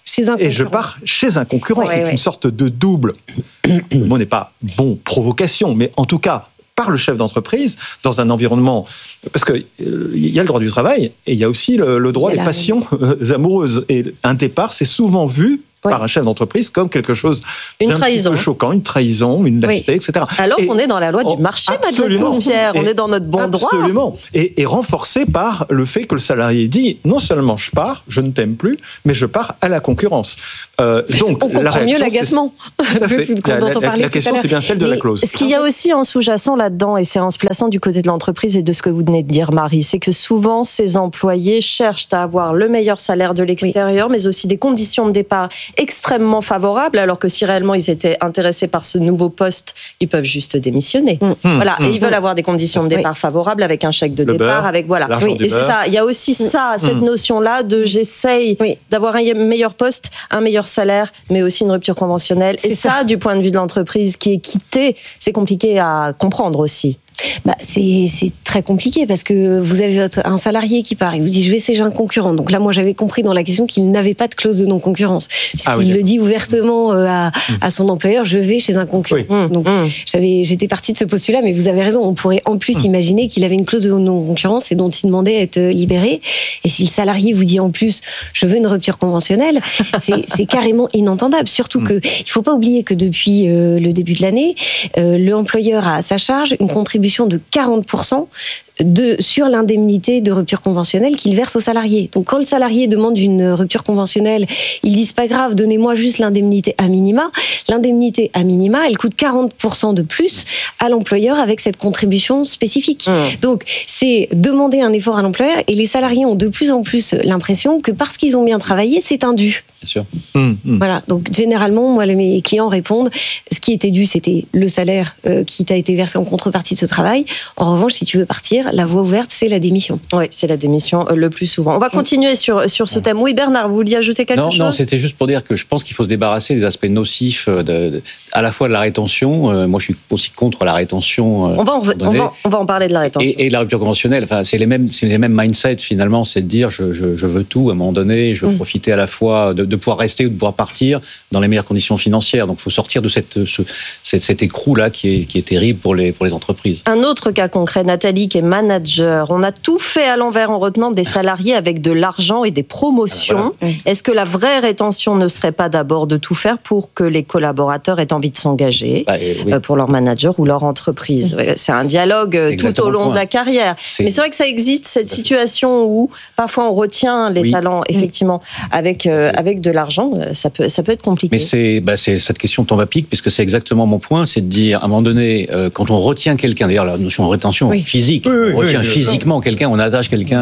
S13: chez un
S14: et je
S13: concurrent.
S14: pars chez un concurrent.
S13: Ouais,
S14: c'est
S13: ouais.
S14: une sorte de double, le mot n'est pas bon, provocation, mais en tout cas, par le chef d'entreprise, dans un environnement... Parce qu'il euh, y a le droit du travail, et il y a aussi le, le droit des passions euh, amoureuses. Et un départ, c'est souvent vu ouais. par un chef d'entreprise comme quelque chose
S11: une
S14: d'un
S11: trahison.
S14: petit peu choquant, une trahison, une lâcheté, oui. et cetera.
S11: Alors
S14: et
S11: qu'on est dans la loi
S14: oh,
S11: du marché,
S14: absolument.
S11: Madeleine Pierre, on
S14: et
S11: est dans notre bon droit.
S14: Absolument. Et, et renforcé par le fait que le salarié dit, non seulement je pars, je ne t'aime plus, mais je pars à la concurrence. Euh, donc,
S13: on comprend
S14: la réaction,
S13: mieux l'agacement.
S14: Tout à fait. La, la, la, la question, c'est bien celle de
S11: mais
S14: la clause.
S11: Ce qu'il y a aussi en sous-jacent là-dedans, et c'est en se plaçant du côté de l'entreprise et de ce que vous venez de dire, Marie, c'est que souvent, ces employés cherchent à avoir le meilleur salaire de l'extérieur, oui. mais aussi des conditions de départ extrêmement favorables, alors que si réellement ils étaient intéressés par ce nouveau poste, ils peuvent juste démissionner. Mmh. Voilà, mmh. et ils veulent avoir des conditions de départ oui. favorables avec un chèque de
S14: le
S11: départ,
S14: beurre,
S11: avec voilà.
S14: Oui.
S11: Et c'est ça, il y a aussi ça, cette mmh. notion-là de j'essaye oui. d'avoir un meilleur poste, un meilleur salaire, mais aussi une rupture conventionnelle. C'est et ça, ça, du point de vue de l'entreprise qui est quittée, c'est compliqué à comprendre aussi.
S13: Bah, c'est, c'est très compliqué parce que vous avez votre, un salarié qui part et vous dit je vais essayer un concurrent. Donc là, moi, j'avais compris dans la question qu'il n'avait pas de clause de non-concurrence. Puisqu'il ah oui, le dit ouvertement à, à son employeur, je vais chez un concurrent. Oui. Donc mmh. j'avais, j'étais partie de ce postulat, mais vous avez raison. On pourrait en plus mmh. imaginer qu'il avait une clause de non-concurrence et dont il demandait à être libéré. Et si le salarié vous dit en plus je veux une rupture conventionnelle, c'est, c'est carrément inentendable. Surtout mmh. que il faut pas oublier que depuis euh, le début de l'année, euh, l'employeur a à sa charge une contribution de quarante pour cent de, sur l'indemnité de rupture conventionnelle qu'il verse aux salariés. Donc quand le salarié demande une rupture conventionnelle, ils disent pas grave, donnez-moi juste l'indemnité à minima. L'indemnité à minima, elle coûte quarante pour cent de plus à l'employeur avec cette contribution spécifique. Mmh. Donc c'est demander un effort à l'employeur et les salariés ont de plus en plus l'impression que parce qu'ils ont bien travaillé, c'est un dû.
S12: Bien sûr.
S14: Mmh, mmh.
S13: Voilà. Donc généralement, moi, mes clients répondent, ce qui était dû, c'était le salaire euh, qui t'a été versé en contrepartie de ce travail. En revanche, si tu veux partir, la voie ouverte, c'est la démission.
S11: Oui, c'est la démission euh, le plus souvent. On va continuer sur, sur ce thème. Oui, Bernard, vous vouliez ajouter quelque
S12: non,
S11: chose ?
S12: Non, c'était juste pour dire que je pense qu'il faut se débarrasser des aspects nocifs, de, de, à la fois de la rétention. Euh, moi, je suis aussi contre la rétention. Euh,
S11: on, va en, on, va, on va en parler de la rétention.
S12: Et, et la rupture conventionnelle. Enfin, c'est les mêmes, c'est les mêmes mindsets, finalement. C'est de dire, je, je, je veux tout à un moment donné. Je veux mmh. profiter à la fois de, de pouvoir rester ou de pouvoir partir dans les meilleures conditions financières. Donc, il faut sortir de cette, ce, cet, cet écrou-là qui est, qui est terrible pour les, pour les entreprises.
S11: Un autre cas concret, Nathalie, qui est manager. On a tout fait à l'envers en retenant des salariés avec de l'argent et des promotions. Voilà. Est-ce que la vraie rétention ne serait pas d'abord de tout faire pour que les collaborateurs aient envie de s'engager bah, oui. pour leur manager ou leur entreprise ? C'est un dialogue c'est tout au long de la carrière. C'est... Mais c'est vrai que ça existe, cette situation où parfois on retient les oui. talents, effectivement, avec, euh, avec de l'argent. Ça peut, ça peut être compliqué.
S12: Mais c'est, bah, c'est, cette question tombe à pic, puisque c'est exactement mon point, c'est de dire, à un moment donné, euh, quand on retient quelqu'un, d'ailleurs la notion de rétention oui. physique, oui, oui, on retient oui, physiquement quelqu'un, on attache quelqu'un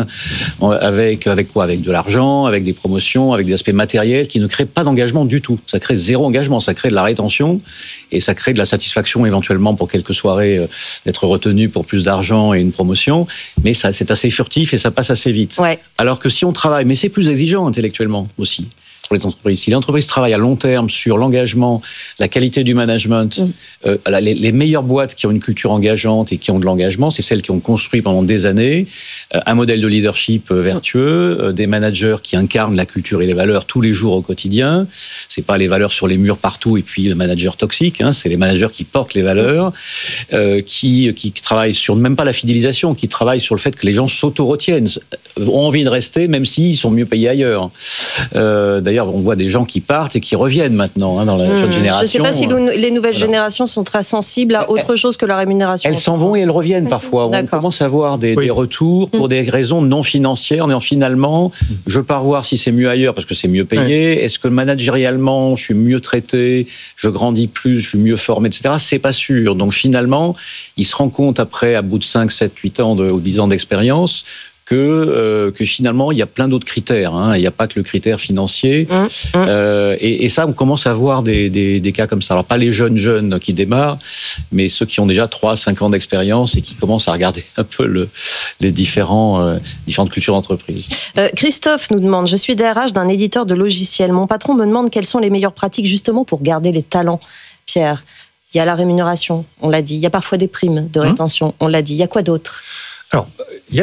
S12: avec, avec quoi ? Avec de l'argent, avec des promotions, avec des aspects matériels qui ne créent pas d'engagement du tout. Ça crée zéro engagement, ça crée de la rétention et ça crée de la satisfaction éventuellement pour quelques soirées euh, d'être retenu pour plus d'argent et une promotion, mais ça, c'est assez furtif et ça passe assez vite.
S11: Ouais.
S12: Alors que si on travaille, mais c'est plus exigeant intellectuellement aussi. Pour les entreprises. Si l'entreprise travaille à long terme sur l'engagement, la qualité du management, mmh. euh, les, les meilleures boîtes qui ont une culture engageante et qui ont de l'engagement, c'est celles qui ont construit pendant des années euh, un modèle de leadership vertueux, euh, des managers qui incarnent la culture et les valeurs tous les jours au quotidien. C'est pas les valeurs sur les murs partout et puis le manager toxique. Hein, c'est les managers qui portent les valeurs, euh, qui qui travaillent sur même pas la fidélisation, qui travaillent sur le fait que les gens s'auto-retiennent, ont envie de rester même s'ils sont mieux payés ailleurs. Euh, d'ailleurs, on voit des gens qui partent et qui reviennent maintenant hein, dans la mmh. jeune génération.
S11: Je ne sais pas si les nouvelles voilà. générations sont très sensibles à autre chose que la rémunération.
S12: Elles s'en vont et elles reviennent parfois. D'accord. On commence à voir des, oui. des retours pour mmh. des raisons non financières. En disant finalement, mmh. je pars voir si c'est mieux ailleurs parce que c'est mieux payé. Ouais. Est-ce que managérialement, je suis mieux traité, je grandis plus, je suis mieux formé, et cetera. C'est pas sûr. Donc finalement, il se rend compte après, à bout de cinq, sept, huit ans de, ou dix ans d'expérience, que, euh, que finalement, il y a plein d'autres critères. Hein. Il n'y a pas que le critère financier. Mmh, mmh. Euh, et, et ça, on commence à voir des, des, des cas comme ça. Alors, pas les jeunes jeunes qui démarrent, mais ceux qui ont déjà trois, cinq ans d'expérience et qui commencent à regarder un peu le, les différents, euh, différentes cultures d'entreprise.
S11: Euh, Christophe nous demande, je suis D R H d'un éditeur de logiciels. Mon patron me demande quelles sont les meilleures pratiques justement pour garder les talents. Pierre, il y a la rémunération, on l'a dit. Il y a parfois des primes de rétention, mmh. on l'a dit. Il y a quoi d'autre ?
S14: Alors, il y a les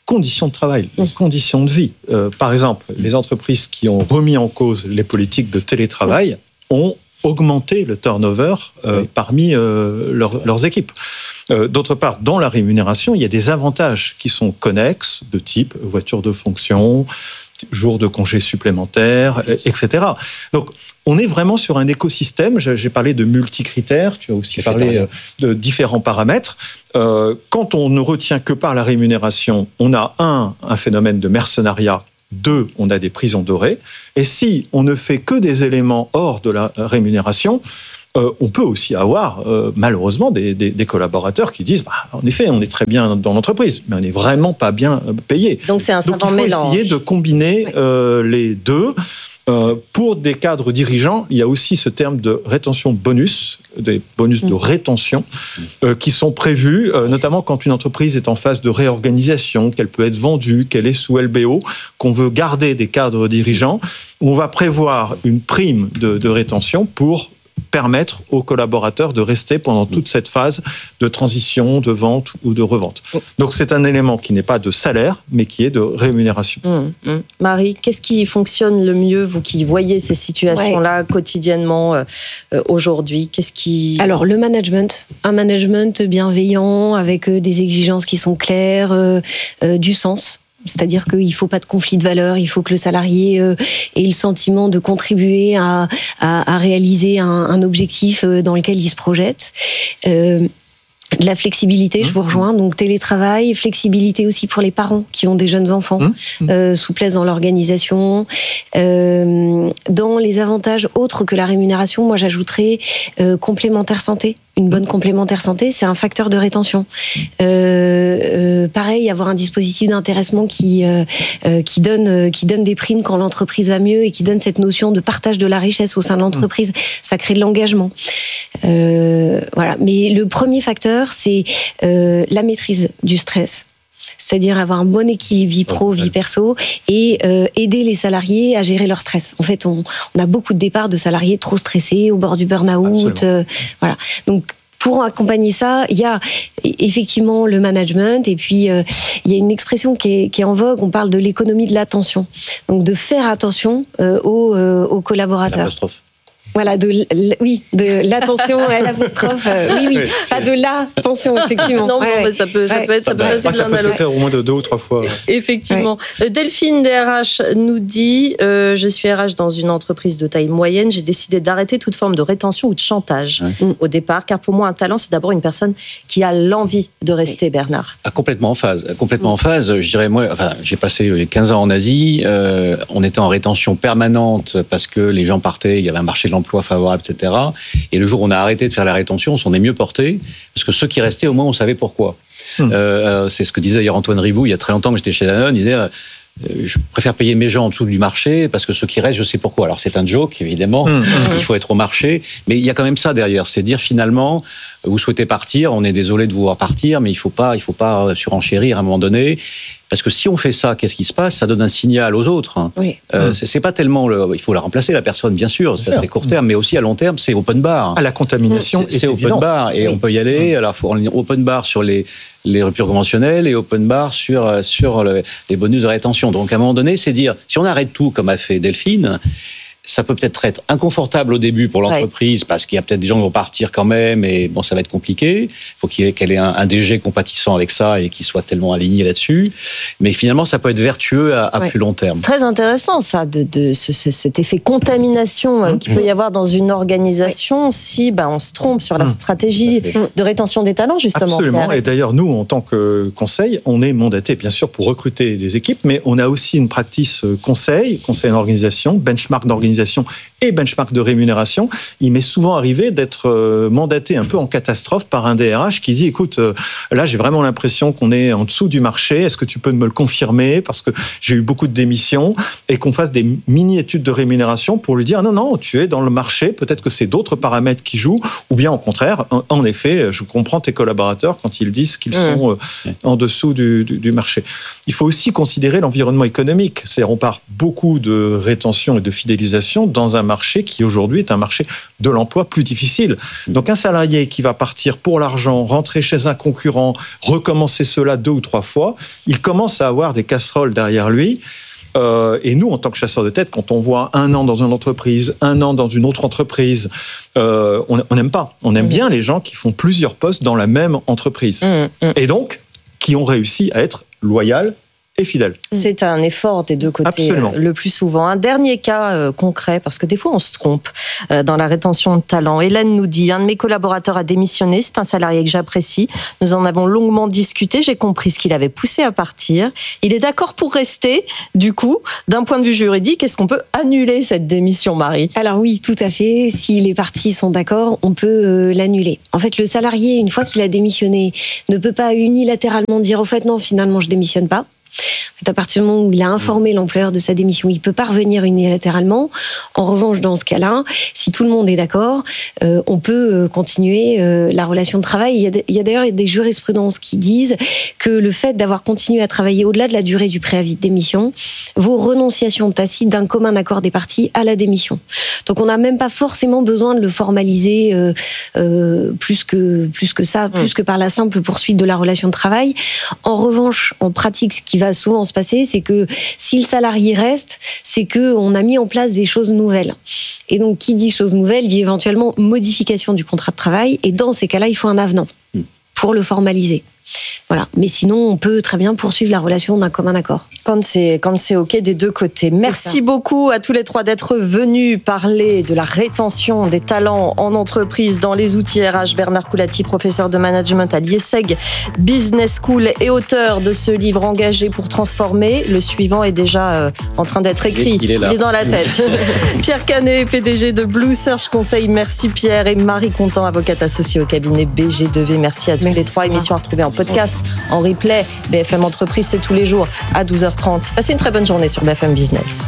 S14: conditions de travail, les conditions de vie. Euh, par exemple, les entreprises qui ont remis en cause les politiques de télétravail ont augmenté le turnover euh, oui. parmi euh, leur, leurs équipes. Euh, d'autre part, dans la rémunération, il y a des avantages qui sont connexes, de type voiture de fonction, jours de congés supplémentaires, et cetera. Donc, on est vraiment sur un écosystème. J'ai parlé de multicritères, tu as aussi parlé de différents paramètres. Euh, quand on ne retient que par la rémunération, on a un, un phénomène de mercenariat. Deux, on a des prisons dorées. Et si on ne fait que des éléments hors de la rémunération, euh, on peut aussi avoir, euh, malheureusement, des, des, des collaborateurs qui disent bah, « en effet, on est très bien dans l'entreprise, mais on n'est vraiment pas bien payé ».
S11: Donc, c'est un savant mélange.
S14: Donc, il faut essayer de combiner euh, les deux. Euh, pour des cadres dirigeants, il y a aussi ce terme de rétention bonus, des bonus de rétention, euh, qui sont prévus, euh, notamment quand une entreprise est en phase de réorganisation, qu'elle peut être vendue, qu'elle est sous L B O, qu'on veut garder des cadres dirigeants. On va prévoir une prime de, de rétention pour permettre aux collaborateurs de rester pendant toute cette phase de transition, de vente ou de revente. Donc c'est un élément qui n'est pas de salaire, mais qui est de rémunération.
S11: Mmh, mmh. Marie, qu'est-ce qui fonctionne le mieux, vous qui voyez ces situations-là ouais. quotidiennement euh, aujourd'hui? Qu'est-ce qui...
S13: Alors le management, un management bienveillant avec euh, des exigences qui sont claires, euh, euh, du sens. C'est-à-dire qu'il ne faut pas de conflit de valeurs, il faut que le salarié euh, ait le sentiment de contribuer à, à, à réaliser un, un objectif euh, dans lequel il se projette. Euh, de la flexibilité, je vous rejoins, donc télétravail, flexibilité aussi pour les parents qui ont des jeunes enfants, mmh. euh, souplesse dans l'organisation. Euh, dans les avantages autres que la rémunération, moi j'ajouterais euh, complémentaire santé. Une bonne complémentaire santé, c'est un facteur de rétention. Euh, euh, pareil, avoir un dispositif d'intéressement qui euh, euh, qui donne euh, qui donne des primes quand l'entreprise va mieux et qui donne cette notion de partage de la richesse au sein de l'entreprise, ça crée de l'engagement. Euh, voilà. Mais le premier facteur, c'est euh, la maîtrise du stress. C'est-à-dire avoir un bon équilibre vie pro, vie perso et euh, aider les salariés à gérer leur stress. En fait, on, on a beaucoup de départs de salariés trop stressés, au bord du burn-out. Euh, voilà. Donc, pour accompagner ça, il y a effectivement le management et puis euh, il y a une expression qui est, qui est en vogue, on parle de l'économie de l'attention. Donc, de faire attention euh, aux, euh, aux collaborateurs.
S12: L'apostrophe.
S13: Voilà, de l- oui, de l'attention, l'apostrophe, euh, oui, oui, oui pas de l'attention, effectivement.
S11: Non, ouais, non, mais ça peut, ça ouais. peut être, ça peut passer
S14: ah, ça peut se faire au moins de deux ou trois fois.
S11: Effectivement. Ouais. Delphine D R H nous dit euh, je suis R H dans une entreprise de taille moyenne, j'ai décidé d'arrêter toute forme de rétention ou de chantage ouais. au départ, car pour moi un talent c'est d'abord une personne qui a l'envie de rester. Bernard.
S12: Ah, complètement en phase, complètement mmh. en phase. Je dirais moi, enfin, j'ai passé quinze ans en Asie, euh, on était en rétention permanente parce que les gens partaient, il y avait un marché de l'emploi favorable, et cetera. Et le jour où on a arrêté de faire la rétention, on s'en est mieux porté, parce que ceux qui restaient, au moins, on savait pourquoi. Mmh. Euh, c'est ce que disait d'ailleurs Antoine Riboud, il y a très longtemps que j'étais chez Danone, il disait euh, je préfère payer mes gens en dessous du marché, parce que ceux qui restent, je sais pourquoi. Alors c'est un joke, évidemment, mmh. il faut être au marché, mais il y a quand même ça derrière, c'est dire finalement, vous souhaitez partir, on est désolé de vous voir partir, mais il ne faut pas, il faut pas surenchérir à un moment donné. Parce que si on fait ça, qu'est-ce qui se passe? Ça donne un signal aux autres.
S13: Oui.
S12: Euh, c'est, c'est pas tellement le, il faut la remplacer la personne, bien sûr, ça, c'est court terme, mais aussi à long terme, c'est open bar.
S14: À la contamination,
S12: c'est, c'est open bar et oui. on peut y aller. Alors, faut open bar sur les les ruptures conventionnelles et open bar sur sur le, les bonus de rétention. Donc à un moment donné, c'est dire si on arrête tout comme a fait Delphine. Ça peut peut-être être inconfortable au début pour l'entreprise, ouais. parce qu'il y a peut-être des gens qui vont partir quand même, et bon, ça va être compliqué. Il faut qu'il y ait, qu'elle ait un, un D G compatissant avec ça et qui soit tellement aligné là-dessus. Mais finalement, ça peut être vertueux à, à ouais. plus long terme.
S11: Très intéressant, ça, de, de ce, cet effet contamination mmh. qu'il peut y avoir dans une organisation ouais. si ben, on se trompe sur la mmh. stratégie de rétention des talents, justement.
S14: Absolument.
S11: Pierre.
S14: Et d'ailleurs, nous, en tant que conseil, on est mandaté, bien sûr, pour recruter des équipes, mais on a aussi une practice conseil, conseil en organisation, benchmark d'organisation et benchmark de rémunération. Il m'est souvent arrivé d'être mandaté un peu en catastrophe par un D R H qui dit écoute, là j'ai vraiment l'impression qu'on est en dessous du marché, est-ce que tu peux me le confirmer parce que j'ai eu beaucoup de démissions, et qu'on fasse des mini-études de rémunération pour lui dire non, non, tu es dans le marché, peut-être que c'est d'autres paramètres qui jouent, ou bien au contraire, en effet, je comprends tes collaborateurs quand ils disent qu'ils mmh. sont en dessous du, du, du marché. Il faut aussi considérer l'environnement économique, c'est-à-dire on parle beaucoup de rétention et de fidélisation dans un marché qui aujourd'hui est un marché de l'emploi plus difficile. Donc un salarié qui va partir pour l'argent, rentrer chez un concurrent, recommencer cela deux ou trois fois, il commence à avoir des casseroles derrière lui. Euh, et nous, en tant que chasseurs de tête, quand on voit un an dans une entreprise, un an dans une autre entreprise, euh, on n'aime pas. On aime mmh. bien les gens qui font plusieurs postes dans la même entreprise. Mmh, mmh. Et donc, qui ont réussi à être loyaux et fidèle.
S11: C'est un effort des deux côtés. Absolument. Le plus souvent. Un dernier cas euh, concret, parce que des fois on se trompe euh, dans la rétention de talent. Hélène nous dit, un de mes collaborateurs a démissionné, c'est un salarié que j'apprécie. Nous en avons longuement discuté, j'ai compris ce qu'il avait poussé à partir. Il est d'accord pour rester. Du coup, d'un point de vue juridique, est-ce qu'on peut annuler cette démission, Marie ?
S13: Alors oui, tout à fait. Si les parties sont d'accord, on peut euh, l'annuler. En fait, le salarié, une fois qu'il a démissionné, ne peut pas unilatéralement dire au fait non, finalement je démissionne pas. En fait, à partir du moment où il a informé l'employeur de sa démission, il ne peut pas revenir unilatéralement. En revanche, dans ce cas-là, si tout le monde est d'accord, euh, on peut continuer euh, la relation de travail. Il y a, il y a d'ailleurs des jurisprudences qui disent que le fait d'avoir continué à travailler au-delà de la durée du préavis de démission vaut renonciation tacite d'un commun accord des parties à la démission. Donc on n'a même pas forcément besoin de le formaliser euh, euh, plus que, plus que ça, plus que par la simple poursuite de la relation de travail. En revanche, en pratique, ce qui va souvent se passer, c'est que si le salarié reste, c'est qu'on a mis en place des choses nouvelles. Et donc, qui dit choses nouvelles, dit éventuellement modification du contrat de travail. Et dans ces cas-là, il faut un avenant pour le formaliser. Voilà. Mais sinon, on peut très bien poursuivre la relation d'un commun accord.
S11: Quand c'est, quand c'est OK des deux côtés. C'est Merci ça. beaucoup à tous les trois d'être venus parler de la rétention des talents en entreprise dans les outils R H. Bernard Coulati, professeur de management à l'IESEG Business School et auteur de ce livre Engagé pour transformer. Le suivant est déjà euh, en train d'être écrit.
S12: Il est, il est là.
S11: Il est dans la tête. Pierre Canet, P D G de Blue Search Conseil. Merci Pierre. Et Marie Contant, avocate associée au cabinet B G deux V. Merci à tous Merci les trois. Émissions à retrouver en podcast, en replay. B F M Entreprise, c'est tous les jours à douze heures trente. Passez une très bonne journée sur B F M Business.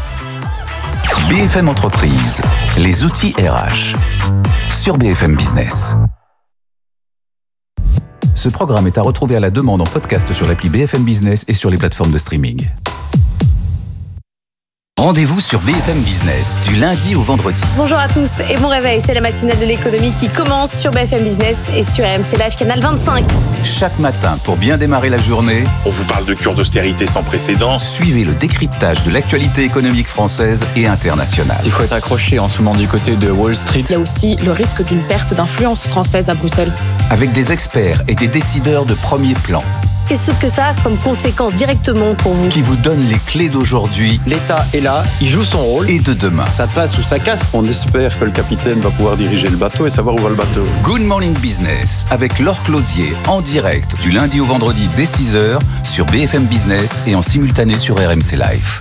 S3: B F M Entreprise, les outils R H, sur B F M Business. Ce programme est à retrouver à la demande en podcast sur l'appli B F M Business et sur les plateformes de streaming. Rendez-vous sur B F M Business, du lundi au vendredi.
S15: Bonjour à tous et bon réveil, c'est la matinale de l'économie qui commence sur B F M Business et sur R M C Live, canal vingt-cinq.
S3: Chaque matin, pour bien démarrer la journée,
S16: on vous parle de cure d'austérité sans précédent.
S3: Suivez le décryptage de l'actualité économique française et internationale.
S17: Il faut être accroché en ce moment du côté de Wall Street.
S18: Il y a aussi le risque d'une perte d'influence française à Bruxelles.
S3: Avec des experts et des décideurs de premier plan.
S15: Qu'est-ce que ça a comme conséquence directement pour vous ?
S3: Qui vous donne les clés d'aujourd'hui.
S17: L'État est là, il joue son rôle.
S3: Et de demain.
S17: Ça passe ou ça casse.
S19: On espère que le capitaine va pouvoir diriger le bateau et savoir où va le bateau.
S3: Good Morning Business avec Laure Closier en direct du lundi au vendredi dès six heures sur B F M Business et en simultané sur R M C Live.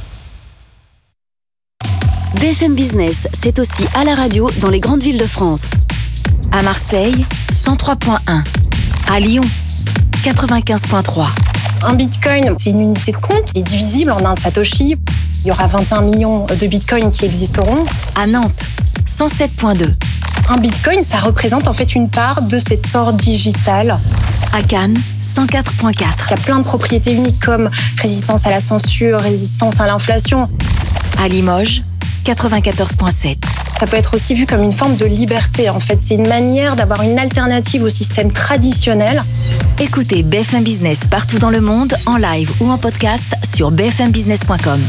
S8: B F M Business, c'est aussi à la radio dans les grandes villes de France. À Marseille, cent trois point un. À Lyon, quatre-vingt-quinze point trois.
S20: Un bitcoin, c'est une unité de compte, il est divisible en un satoshi. Il y aura vingt et un millions de bitcoins qui existeront.
S8: À Nantes, cent sept point deux.
S20: Un bitcoin, ça représente en fait une part de cet or digital.
S8: À Cannes, cent quatre point quatre.
S20: Il y a plein de propriétés uniques comme résistance à la censure, résistance à l'inflation.
S8: À Limoges, quatre-vingt-quatorze point sept.
S20: Ça peut être aussi vu comme une forme de liberté. En fait, c'est une manière d'avoir une alternative au système traditionnel.
S8: Écoutez B F M Business partout dans le monde, en live ou en podcast sur b f m business point com.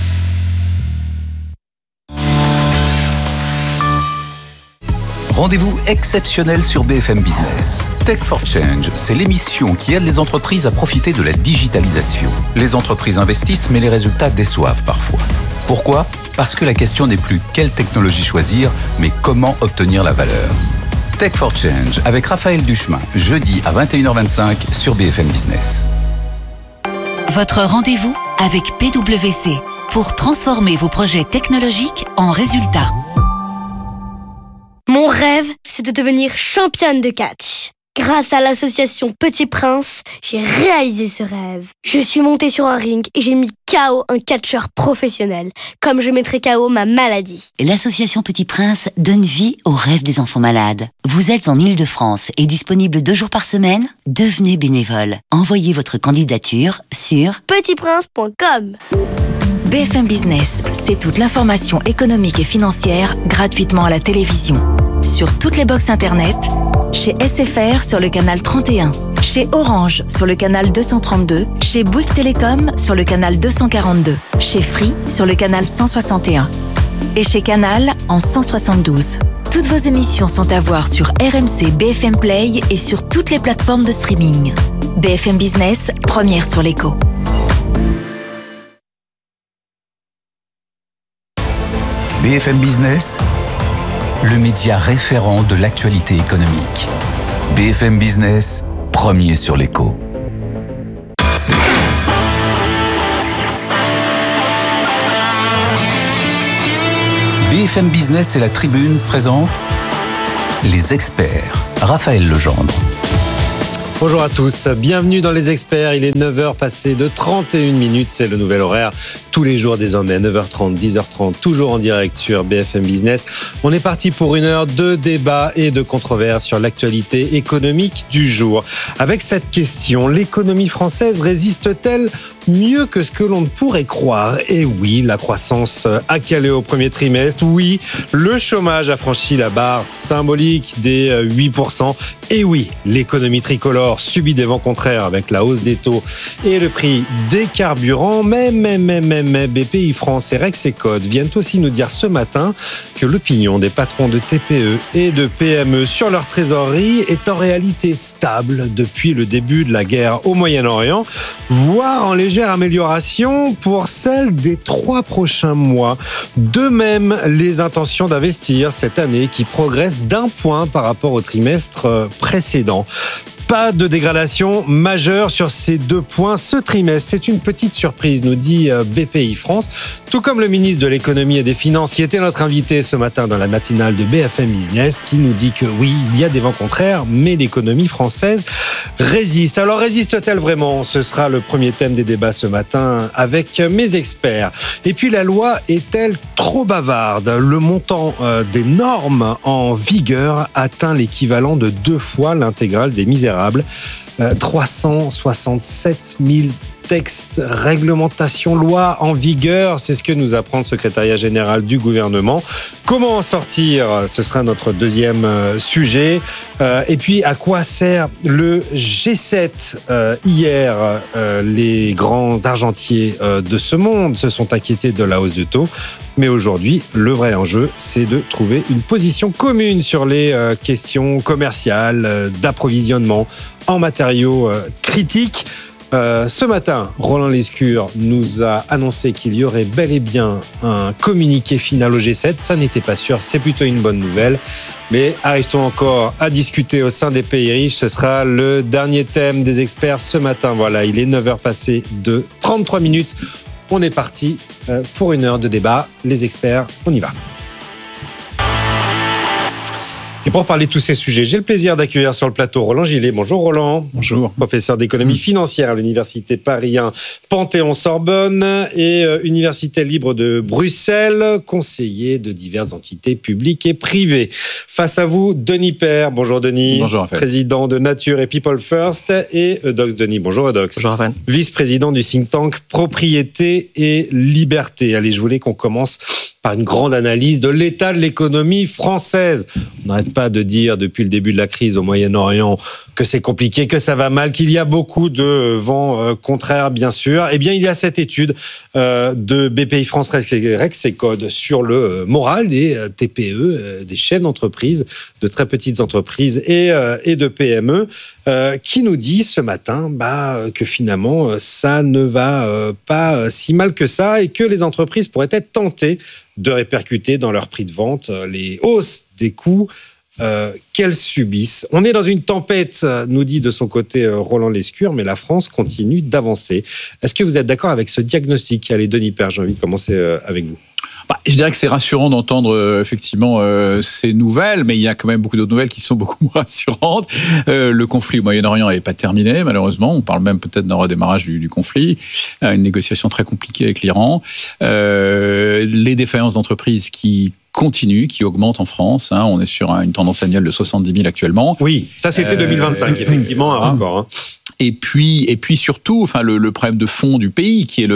S3: Rendez-vous exceptionnel sur B F M Business. Tech for Change, c'est l'émission qui aide les entreprises à profiter de la digitalisation. Les entreprises investissent, mais les résultats déçoivent parfois. Pourquoi ? Parce que la question n'est plus quelle technologie choisir, mais comment obtenir la valeur. Tech for Change avec Raphaël Duchemin, jeudi à vingt et une heures vingt-cinq sur B F M Business.
S21: Votre rendez-vous avec P W C pour transformer vos projets technologiques en résultats.
S22: Mon rêve, c'est de devenir championne de catch. Grâce à l'association Petit Prince, j'ai réalisé ce rêve. Je suis montée sur un ring et j'ai mis K O un catcheur professionnel, comme je mettrais K O ma maladie.
S21: L'association Petit Prince donne vie aux rêves des enfants malades. Vous êtes en Île-de-France et disponible deux jours par semaine ? Devenez bénévole. Envoyez votre candidature sur
S22: petit prince point com.
S8: B B F M Business, c'est toute l'information économique et financière gratuitement à la télévision. Sur toutes les box internet, chez S F R sur le canal trente et un, chez Orange sur le canal deux cent trente-deux, chez Bouygues Télécom sur le canal deux cent quarante-deux, chez Free sur le canal cent soixante et un et chez Canal en cent soixante-douze. Toutes vos émissions sont à voir sur R M C B F M Play et sur toutes les plateformes de streaming. B F M Business, première sur l'écho.
S3: B F M Business, le média référent de l'actualité économique. B F M Business, premier sur l'écho. B F M Business et la Tribune présentent Les Experts. Raphaël Legendre.
S2: Bonjour à tous, bienvenue dans Les Experts. Il est neuf heures passées de trente et une minutes, c'est le nouvel horaire. Tous les jours désormais, neuf heures trente, dix heures trente, toujours en direct sur B F M Business. On est parti pour une heure de débat et de controverse sur l'actualité économique du jour. Avec cette question, l'économie française résiste-t-elle mieux que ce que l'on ne pourrait croire? Et oui, la croissance a calé au premier trimestre. Oui, le chômage a franchi la barre symbolique des huit pour cent. Et oui, l'économie tricolore subit des vents contraires avec la hausse des taux et le prix des carburants. Mais, mais, mais, mais, mais B P I France et Rexecode viennent aussi nous dire ce matin que l'opinion des patrons de T P E et de P M E sur leur trésorerie est en réalité stable depuis le début de la guerre au Moyen-Orient, voire en légère amélioration pour celle des trois prochains mois. De même, les intentions d'investir cette année qui progressent d'un point par rapport au trimestre précédent. Pas de dégradation majeure sur ces deux points ce trimestre. C'est une petite surprise, nous dit B P I France, tout comme le ministre de l'économie et des finances qui était notre invité ce matin dans la matinale de B F M Business, qui nous dit que oui, il y a des vents contraires, mais l'économie française résiste. Alors résiste-t-elle vraiment? Ce sera le premier thème des débats ce matin avec mes experts. Et puis la loi est-elle trop bavarde? Le montant des normes en vigueur atteint l'équivalent de deux fois l'intégrale des misérables. Euh, trois cent soixante-sept mille textes, réglementations, lois en vigueur, c'est ce que nous apprend le secrétariat général du gouvernement. Comment en sortir? Ce sera notre deuxième euh, sujet. Euh, et puis, à quoi sert le G sept? euh, Hier, euh, les grands argentiers euh, de ce monde se sont inquiétés de la hausse du taux. Mais aujourd'hui, le vrai enjeu, c'est de trouver une position commune sur les euh, questions commerciales, euh, d'approvisionnement en matériaux euh, critiques. Euh, ce matin, Roland Lescure nous a annoncé qu'il y aurait bel et bien un communiqué final au G sept. Ça n'était pas sûr, c'est plutôt une bonne nouvelle. Mais arrive-t-on encore à discuter au sein des pays riches? Ce sera le dernier thème des experts ce matin. Voilà, il est neuf heures passées de trente-trois minutes. On est parti pour une heure de débat. Les experts, on y va. Et pour parler de tous ces sujets, j'ai le plaisir d'accueillir sur le plateau Roland Gillet. Bonjour Roland.
S5: Bonjour.
S2: Professeur d'économie financière à l'Université Paris un Panthéon-Sorbonne et euh, Université libre de Bruxelles, conseiller de diverses entités publiques et privées. Face à vous, Denis Père. Bonjour Denis.
S5: Bonjour Raphaël.
S2: Président de Nature et People First, et Eudox Denis. Bonjour Eudox.
S5: Bonjour Raphaël.
S2: Vice-président du think tank Propriété et Liberté. Allez, je voulais qu'on commence par une grande analyse de l'état de l'économie française. On n'arrête pas de dire depuis le début de la crise au Moyen-Orient que c'est compliqué, que ça va mal, qu'il y a beaucoup de vents euh, contraires, bien sûr. Eh bien, il y a cette étude euh, de B P I France Rexecode sur le moral des euh, T P E, euh, des chefs d'entreprise, de très petites entreprises et, euh, et de P M E, euh, qui nous dit ce matin bah, que finalement, ça ne va euh, pas si mal que ça et que les entreprises pourraient être tentées de répercuter dans leur prix de vente les hausses des coûts euh, qu'elles subissent. On est dans une tempête, nous dit de son côté Roland Lescure, mais la France continue d'avancer. Est-ce que vous êtes d'accord avec ce diagnostic? Allez, Denis Père, j'ai envie de commencer avec vous.
S5: Bah, je dirais que c'est rassurant d'entendre euh, effectivement euh, ces nouvelles, mais il y a quand même beaucoup d'autres nouvelles qui sont beaucoup moins rassurantes. Euh, le conflit au Moyen-Orient n'est pas terminé, malheureusement. On parle même peut-être d'un redémarrage du, du conflit. Euh, une négociation très compliquée avec l'Iran. Euh, les défaillances d'entreprises qui continue, qui augmente en France. Hein. On est sur une tendance annuelle de soixante-dix mille actuellement.
S2: Oui, ça c'était deux mille vingt-cinq, euh, effectivement, un record. Hein.
S5: Et puis, et puis surtout, enfin, le, le problème de fond du pays, qui est le,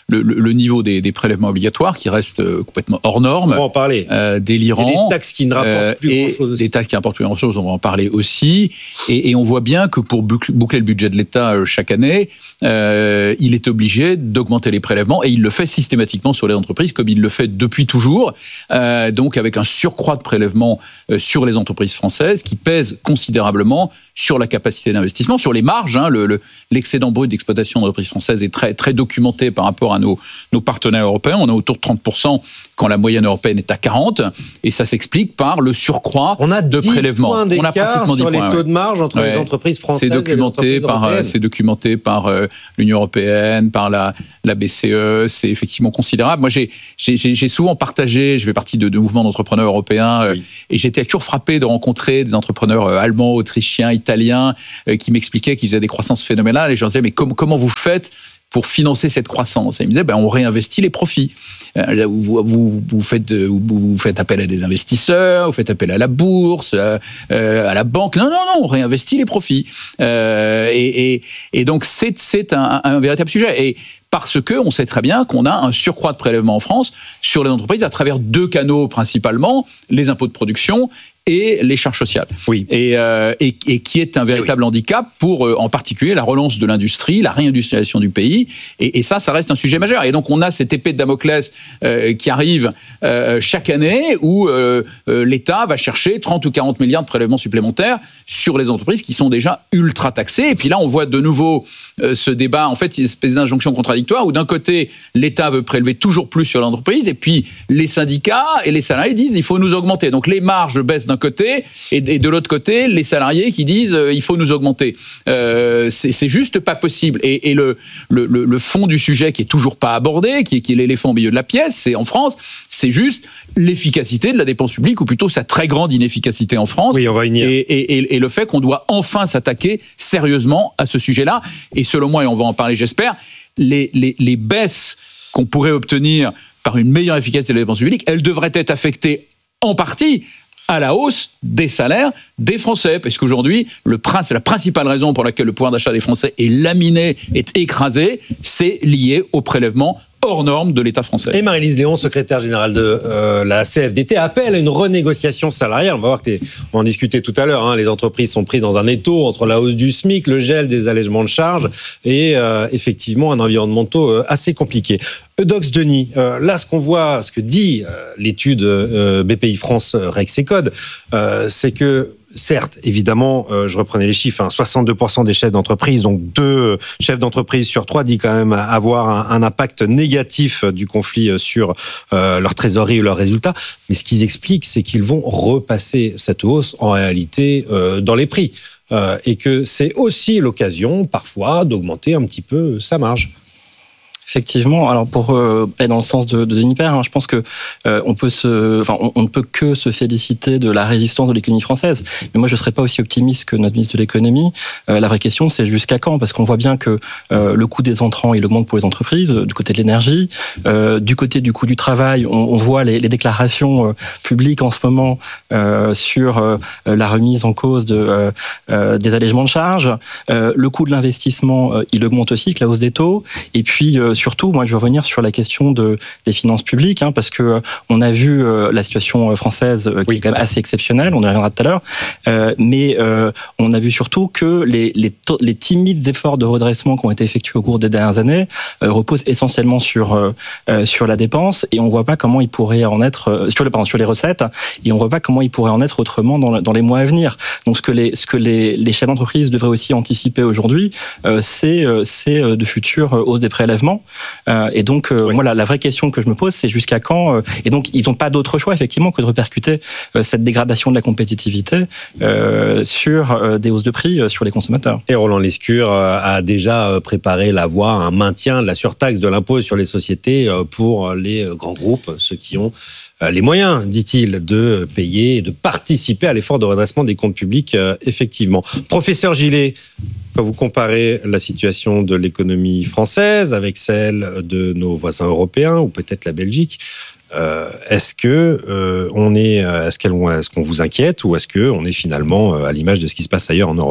S5: le, le, le niveau des, des prélèvements obligatoires qui reste complètement hors norme.
S2: On va en parler.
S5: Euh, délirant.
S2: Et des taxes qui ne rapportent plus
S5: euh,
S2: grand-chose.
S5: Des taxes qui ne rapportent plus grand-chose, on va en parler aussi. Et, et on voit bien que pour boucler le budget de l'État euh, chaque année, euh, il est obligé d'augmenter les prélèvements et il le fait systématiquement sur les entreprises comme il le fait depuis toujours. Euh, donc avec un surcroît de prélèvements euh, sur les entreprises françaises qui pèse considérablement sur la capacité d'investissement, sur les marges. Hein, le, le, l'excédent brut d'exploitation d'entreprises françaises est très, très documenté par rapport à nos, nos partenaires européens. On est autour de trente pour cent quand la moyenne européenne est à quarante pour cent. Et ça s'explique par le surcroît
S2: on a
S5: de prélèvements.
S2: On a pratiquement sur les taux ouais. de marge entre ouais. les entreprises françaises
S5: c'est documenté
S2: et les entreprises
S5: par,
S2: européennes.
S5: C'est documenté par euh, l'Union européenne, par la, la B C E. C'est effectivement considérable. Moi, j'ai, j'ai, j'ai souvent partagé, je fais partie de, de mouvements d'entrepreneurs européens, euh, oui. et j'étais toujours frappé de rencontrer des entrepreneurs euh, allemands, autrichiens, italiens, euh, qui m'expliquaient qu'ils faisaient des croissances phénoménales. Et je leur disais, mais com- comment vous faites pour financer cette croissance? Et ils me disaient, ben, on réinvestit les profits. Euh, vous, vous, vous, faites, vous, vous faites appel à des investisseurs, vous faites appel à la bourse, euh, à la banque. Non, non, non, on réinvestit les profits. Euh, et, et, et donc, c'est, c'est un, un véritable sujet. Et parce qu'on sait très bien qu'on a un surcroît de prélèvements en France sur les entreprises à travers deux canaux principalement, les impôts de production et les charges sociales.
S2: Oui.
S5: Et, euh, et, et qui est un véritable oui. handicap pour, euh, en particulier, la relance de l'industrie, la réindustrialisation du pays. Et, et ça, ça reste un sujet majeur. Et donc, on a cette épée de Damoclès euh, qui arrive euh, chaque année où euh, euh, l'État va chercher trente ou quarante milliards de prélèvements supplémentaires sur les entreprises qui sont déjà ultra taxées. Et puis là, on voit de nouveau euh, ce débat, en fait, une espèce d'injonction contradictoire où d'un côté, l'État veut prélever toujours plus sur l'entreprise et puis les syndicats et les salariés disent il faut nous augmenter. Donc, les marges baissent d'un côté et de l'autre côté les salariés qui disent euh, il faut nous augmenter. Euh, c'est, c'est juste pas possible. Et, et le, le, le fond du sujet qui est toujours pas abordé, qui est, qui est l'éléphant au milieu de la pièce, c'est en France, c'est juste l'efficacité de la dépense publique ou plutôt sa très grande inefficacité en France.
S2: Oui, on va y venir.
S5: Et, et, et le fait qu'on doit enfin s'attaquer sérieusement à ce sujet-là. Et selon moi, et on va en parler j'espère, les, les, les baisses qu'on pourrait obtenir par une meilleure efficacité de la dépense publique, elles devraient être affectées en partie à la hausse des salaires des Français. Parce qu'aujourd'hui, le, c'est la principale raison pour laquelle le pouvoir d'achat des Français est laminé, est écrasé, c'est lié au prélèvement hors norme de l'État français.
S2: Et Marie-Lise Léon, secrétaire générale de euh, la C F D T, appelle à une renégociation salariale. On va voir que les, on va en discuter tout à l'heure. Hein, les entreprises sont prises dans un étau entre la hausse du SMIC, le gel des allègements de charges et euh, effectivement un environnement euh, assez compliqué. Eudox Denis, euh, là ce qu'on voit, ce que dit euh, l'étude euh, B P I France euh, Rexecode, euh, c'est que certes, évidemment, euh, je reprenais les chiffres, hein, soixante-deux pour cent des chefs d'entreprise, donc deux chefs d'entreprise sur trois, dit quand même avoir un, un impact négatif du conflit sur euh, leur trésorerie ou leurs résultats. Mais ce qu'ils expliquent, c'est qu'ils vont repasser cette hausse en réalité euh, dans les prix. Euh, et que c'est aussi l'occasion, parfois, d'augmenter un petit peu sa marge.
S4: Effectivement. Alors pour euh, aller dans le sens de, de Denis Père, hein, je pense que euh, on peut se, enfin on, on ne peut que se féliciter de la résistance de l'économie française. Mais moi je serais pas aussi optimiste que notre ministre de l'économie. Euh, la vraie question c'est jusqu'à quand, parce qu'on voit bien que euh, le coût des entrants il augmente pour les entreprises, euh, du côté de l'énergie, euh, du côté du coût du travail, on, on voit les, les déclarations euh, publiques en ce moment euh, sur euh, la remise en cause de euh, euh, des allègements de charges. Euh, le coût de l'investissement euh, il augmente aussi avec la hausse des taux. Et puis euh, surtout, moi, je veux revenir sur la question de, des finances publiques, hein, parce que euh, on a vu euh, la situation française euh, qui oui. est quand même assez exceptionnelle, on y reviendra tout à l'heure, euh, mais euh, on a vu surtout que les, les, to- les timides efforts de redressement qui ont été effectués au cours des dernières années euh, reposent essentiellement sur, euh, euh, sur la dépense, et on ne voit pas comment il pourrait en être, euh, sur, les, pardon, sur les recettes, et on ne voit pas comment il pourrait en être autrement dans, dans les mois à venir. Donc ce que les, ce que les, les chefs d'entreprise devraient aussi anticiper aujourd'hui, euh, c'est, euh, c'est de futures hausses des prélèvements. Euh, et donc, euh, oui. moi, la, la vraie question que je me pose, c'est jusqu'à quand euh, et donc, ils n'ont pas d'autre choix, effectivement, que de répercuter euh, cette dégradation de la compétitivité euh, sur euh, des hausses de prix euh, sur les consommateurs.
S2: Et Roland Lescure euh, a déjà préparé la voie à un maintien de la surtaxe de l'impôt sur les sociétés euh, pour les grands groupes, ceux qui ont euh, les moyens, dit-il, de payer et de participer à l'effort de redressement des comptes publics, euh, effectivement. Professeur Gillet, vous comparez la situation de l'économie française avec celle de nos voisins européens ou peut-être la Belgique. Euh, est-ce que euh, on est, est-ce, est-ce qu'on vous inquiète ou est-ce que on est finalement à l'image de ce qui se passe ailleurs en Europe ?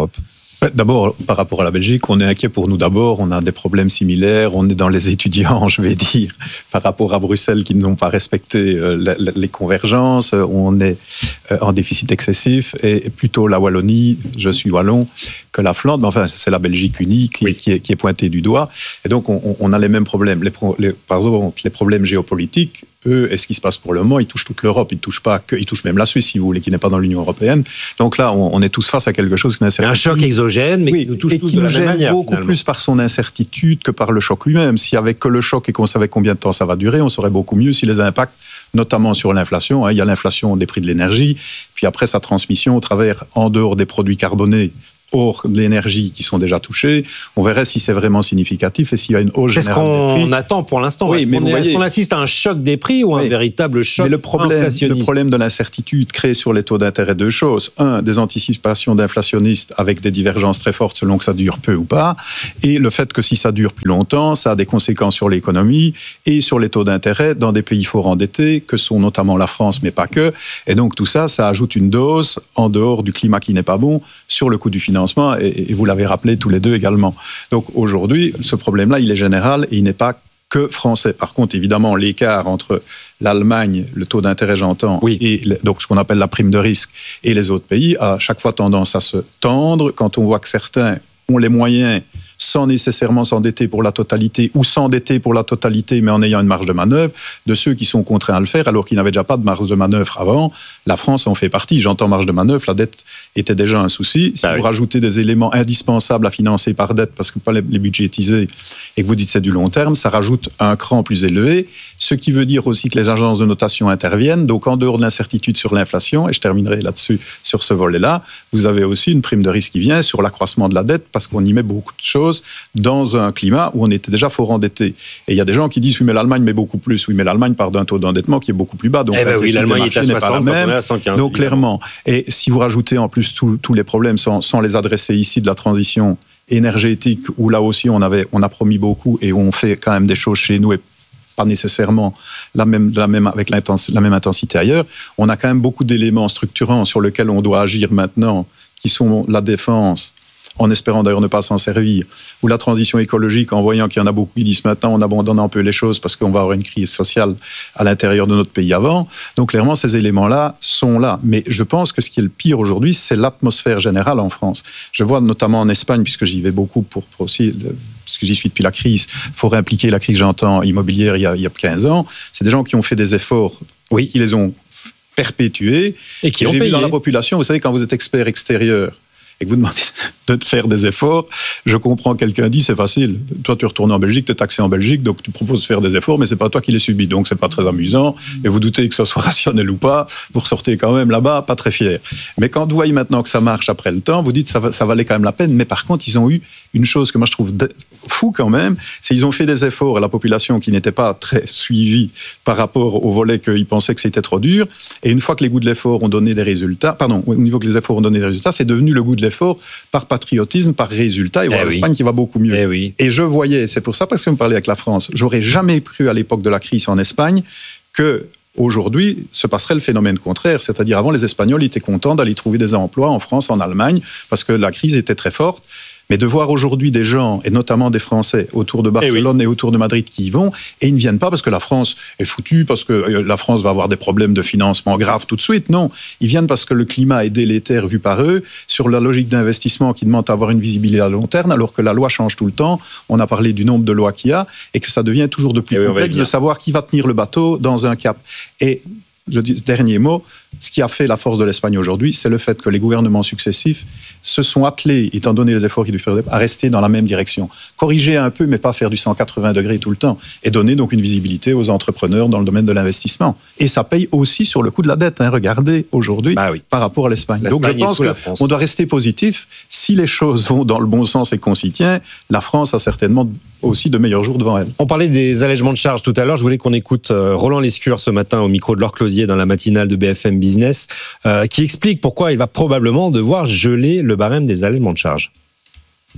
S1: D'abord, par rapport à la Belgique, on est inquiet pour nous d'abord. On a des problèmes similaires. On est dans les étudiants, je vais dire, par rapport à Bruxelles qui n'ont pas respecté les convergences. On est en déficit excessif. Et plutôt la Wallonie, je suis wallon, que la Flandre. Mais enfin, c'est la Belgique unie qui, oui. qui, est, qui est pointée du doigt. Et donc, on, on a les mêmes problèmes. Les, les, par exemple, les problèmes géopolitiques, eux, et ce qui se passe pour le moment, ils touchent toute l'Europe, ils ne touchent pas que, ils touchent même la Suisse, si vous voulez, qui n'est pas dans l'Union européenne. Donc là, on, on est tous face à quelque chose qui n'est
S2: un choc exogène, mais oui, qui nous touche
S1: et
S2: tous
S1: qui
S2: de
S1: nous
S2: la même manière,
S1: beaucoup
S2: finalement.
S1: plus par son incertitude que par le choc lui-même. S'il n'y avait que le choc et qu'on savait combien de temps ça va durer, on saurait beaucoup mieux si les impacts, notamment sur l'inflation, hein, il y a l'inflation des prix de l'énergie, puis après sa transmission au travers, en dehors des produits carbonés, hors de l'énergie qui sont déjà touchés, on verrait si c'est vraiment significatif et s'il y a une hausse générale des prix.
S2: Est-ce qu'on attend pour l'instant?
S1: Oui,
S2: est-ce,
S1: mais
S2: qu'on
S1: vous
S2: est,
S1: voyez,
S2: est-ce qu'on assiste à un choc des prix ou à
S1: oui,
S2: un véritable choc
S1: mais le problème,
S2: inflationniste?
S1: Le problème de l'incertitude crée sur les taux d'intérêt deux choses. Un, des anticipations d'inflationnistes avec des divergences très fortes selon que ça dure peu ou pas. Et le fait que si ça dure plus longtemps, ça a des conséquences sur l'économie et sur les taux d'intérêt dans des pays fort endettés, que sont notamment la France, mais pas que. Et donc tout ça, ça ajoute une dose, en dehors du climat qui n'est pas bon, sur le coût du financement. Et, et vous l'avez rappelé tous les deux également. Donc aujourd'hui, ce problème-là, il est général et il n'est pas que français. Par contre, évidemment, l'écart entre l'Allemagne, le taux d'intérêt, j'entends, oui. et donc ce qu'on appelle la prime de risque, et les autres pays, a chaque fois tendance à se tendre quand on voit que certains ont les moyens sans nécessairement s'endetter pour la totalité ou s'endetter pour la totalité mais en ayant une marge de manœuvre, de ceux qui sont contraints à le faire alors qu'ils n'avaient déjà pas de marge de manœuvre avant. La France en fait partie. J'entends marge de manœuvre, la dette était déjà un souci. Si bah vous oui. rajoutez des éléments indispensables à financer par dette parce que pas les, les budgétiser et que vous dites c'est du long terme, ça rajoute un cran plus élevé, ce qui veut dire aussi que les agences de notation interviennent. Donc en dehors de l'incertitude sur l'inflation, et je terminerai là-dessus sur ce volet-là, vous avez aussi une prime de risque qui vient sur l'accroissement de la dette parce qu'on y met beaucoup de choses dans un climat où on était déjà fort endetté. Et il y a des gens qui disent oui mais l'Allemagne met beaucoup plus. Oui mais l'Allemagne part d'un taux d'endettement qui est beaucoup plus bas. Donc
S2: eh ben oui, l'Allemagne est à soixante,
S1: quand on
S2: est à cent quinze.
S1: Donc clairement. Et si vous rajoutez en plus tous, tous les problèmes sans, sans les adresser ici de la transition énergétique où là aussi on avait on a promis beaucoup et où on fait quand même des choses chez nous et pas nécessairement la même, la même, avec la même intensité ailleurs, on a quand même beaucoup d'éléments structurants sur lesquels on doit agir maintenant, qui sont la défense, en espérant d'ailleurs ne pas s'en servir, ou la transition écologique, en voyant qu'il y en a beaucoup qui disent maintenant on abandonne un peu les choses parce qu'on va avoir une crise sociale à l'intérieur de notre pays avant. Donc clairement, ces éléments-là sont là. Mais je pense que ce qui est le pire aujourd'hui, c'est l'atmosphère générale en France. Je vois notamment en Espagne, puisque j'y vais beaucoup pour, pour aussi... parce que j'y suis depuis la crise, il faut réimpliquer la crise, j'entends, immobilière il y a, il y a quinze ans. C'est des gens qui ont fait des efforts, oui, qui les ont perpétués. Et qui et ont j'ai payé. Vu dans la population, vous savez, quand vous êtes expert extérieur, et que vous demandez de te faire des efforts, je comprends, quelqu'un dit c'est facile. Toi, tu retournes en Belgique, tu es taxé en Belgique, donc tu proposes de faire des efforts, mais c'est pas toi qui les subis, donc c'est pas très amusant. Et vous doutez que ça soit rationnel ou pas, vous ressortez quand même là-bas pas très fier. Mais quand vous voyez maintenant que ça marche après le temps, vous dites ça, ça valait quand même la peine. Mais par contre, ils ont eu une chose que moi je trouve fou quand même, c'est qu'ils ont fait des efforts à la population qui n'était pas très suivie par rapport au volet qu'ils pensaient que c'était trop dur. Et une fois que les goûts de l'effort ont donné des résultats, pardon, au niveau que les efforts ont donné des résultats, c'est devenu le goût de l'effort par patriotisme, par résultat, et voilà eh l'Espagne oui. qui va beaucoup mieux.
S2: Eh oui.
S1: Et je voyais, c'est pour ça, parce que vous me parlez avec la France, j'aurais jamais cru à l'époque de la crise en Espagne que aujourd'hui se passerait le phénomène contraire, c'est-à-dire avant les Espagnols étaient contents d'aller trouver des emplois en France, en Allemagne, parce que la crise était très forte. Mais de voir aujourd'hui des gens, et notamment des Français, autour de Barcelone et, oui. et autour de Madrid qui y vont, et ils ne viennent pas parce que la France est foutue, parce que la France va avoir des problèmes de financement graves tout de suite. Non, ils viennent parce que le climat est délétère vu par eux, sur la logique d'investissement qui demande d'avoir une visibilité à long terme, alors que la loi change tout le temps. On a parlé du nombre de lois qu'il y a, et que ça devient toujours de plus et complexe oui, de savoir qui va tenir le bateau dans un cap. Et je dis dernier mot, ce qui a fait la force de l'Espagne aujourd'hui, c'est le fait que les gouvernements successifs se sont attelés, étant donné les efforts qu'ils devaient faire, à rester dans la même direction. Corriger un peu, mais pas faire du cent quatre-vingts degrés tout le temps. Et donner donc une visibilité aux entrepreneurs dans le domaine de l'investissement. Et ça paye aussi sur le coût de la dette. Hein. Regardez aujourd'hui bah oui. par rapport à l'Espagne. Donc je pense qu'on doit rester positif. Si les choses vont dans le bon sens et qu'on s'y tient, la France a certainement aussi de meilleurs jours devant elle.
S2: On parlait des allègements de charges tout à l'heure. Je voulais qu'on écoute Roland Lescure ce matin au micro de Laure Closier dans la matinale de B F M Business, euh, qui explique pourquoi il va probablement devoir geler le barème des allègements de charges.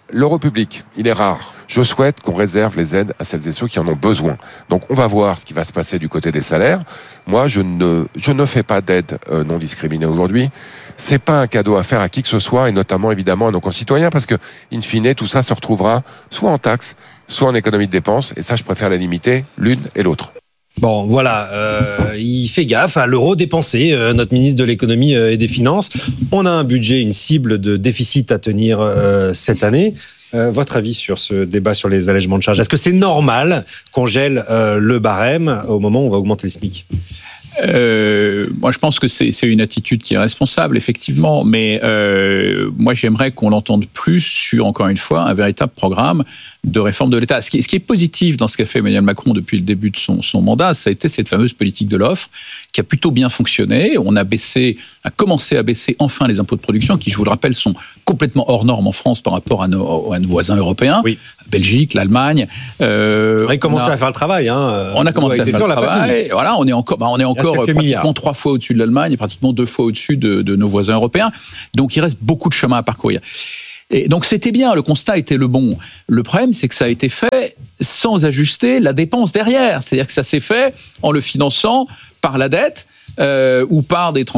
S6: l'euro public, il est rare. Je souhaite qu'on réserve les aides à celles et ceux qui en ont besoin. Donc on va voir ce qui va se passer du côté des salaires. Moi, je ne, je ne fais pas d'aide euh, non discriminée aujourd'hui. C'est pas un cadeau à faire à qui que ce soit, et notamment évidemment à nos concitoyens, parce que, in fine, tout ça se retrouvera soit en taxes, soit en économie de dépenses, et ça, je préfère la limiter, l'une et l'autre.
S2: Bon, voilà, euh, il fait gaffe à l'euro dépensé, euh, notre ministre de l'économie euh, et des finances. On a un budget, une cible de déficit à tenir euh, cette année. Euh, votre avis sur ce débat sur les allègements de charges ? Est-ce que c'est normal qu'on gèle euh, le barème au moment où on va augmenter le SMIC ?
S5: Euh, moi, je pense que c'est, c'est une attitude qui est responsable, effectivement, mais euh, moi, j'aimerais qu'on l'entende plus sur, encore une fois, un véritable programme de réforme de l'État. Ce qui, ce qui est positif dans ce qu'a fait Emmanuel Macron depuis le début de son, son mandat, ça a été cette fameuse politique de l'offre qui a plutôt bien fonctionné. On a baissé, a commencé à baisser enfin les impôts de production, qui, je vous le rappelle, sont complètement hors normes en France par rapport à nos, à nos voisins européens, oui. Belgique, l'Allemagne.
S2: Euh, on a commencé on a, à faire le travail. Hein.
S5: On a commencé à faire le travail. Voilà, on est encore, bah, on est encore pratiquement milliards. trois fois au-dessus de l'Allemagne et pratiquement deux fois au-dessus de, de nos voisins européens. Donc, il reste beaucoup de chemin à parcourir. Et donc, c'était bien, le constat était le bon. Le problème, c'est que ça a été fait sans ajuster la dépense derrière. C'est-à-dire que ça s'est fait en le finançant par la dette euh, ou par des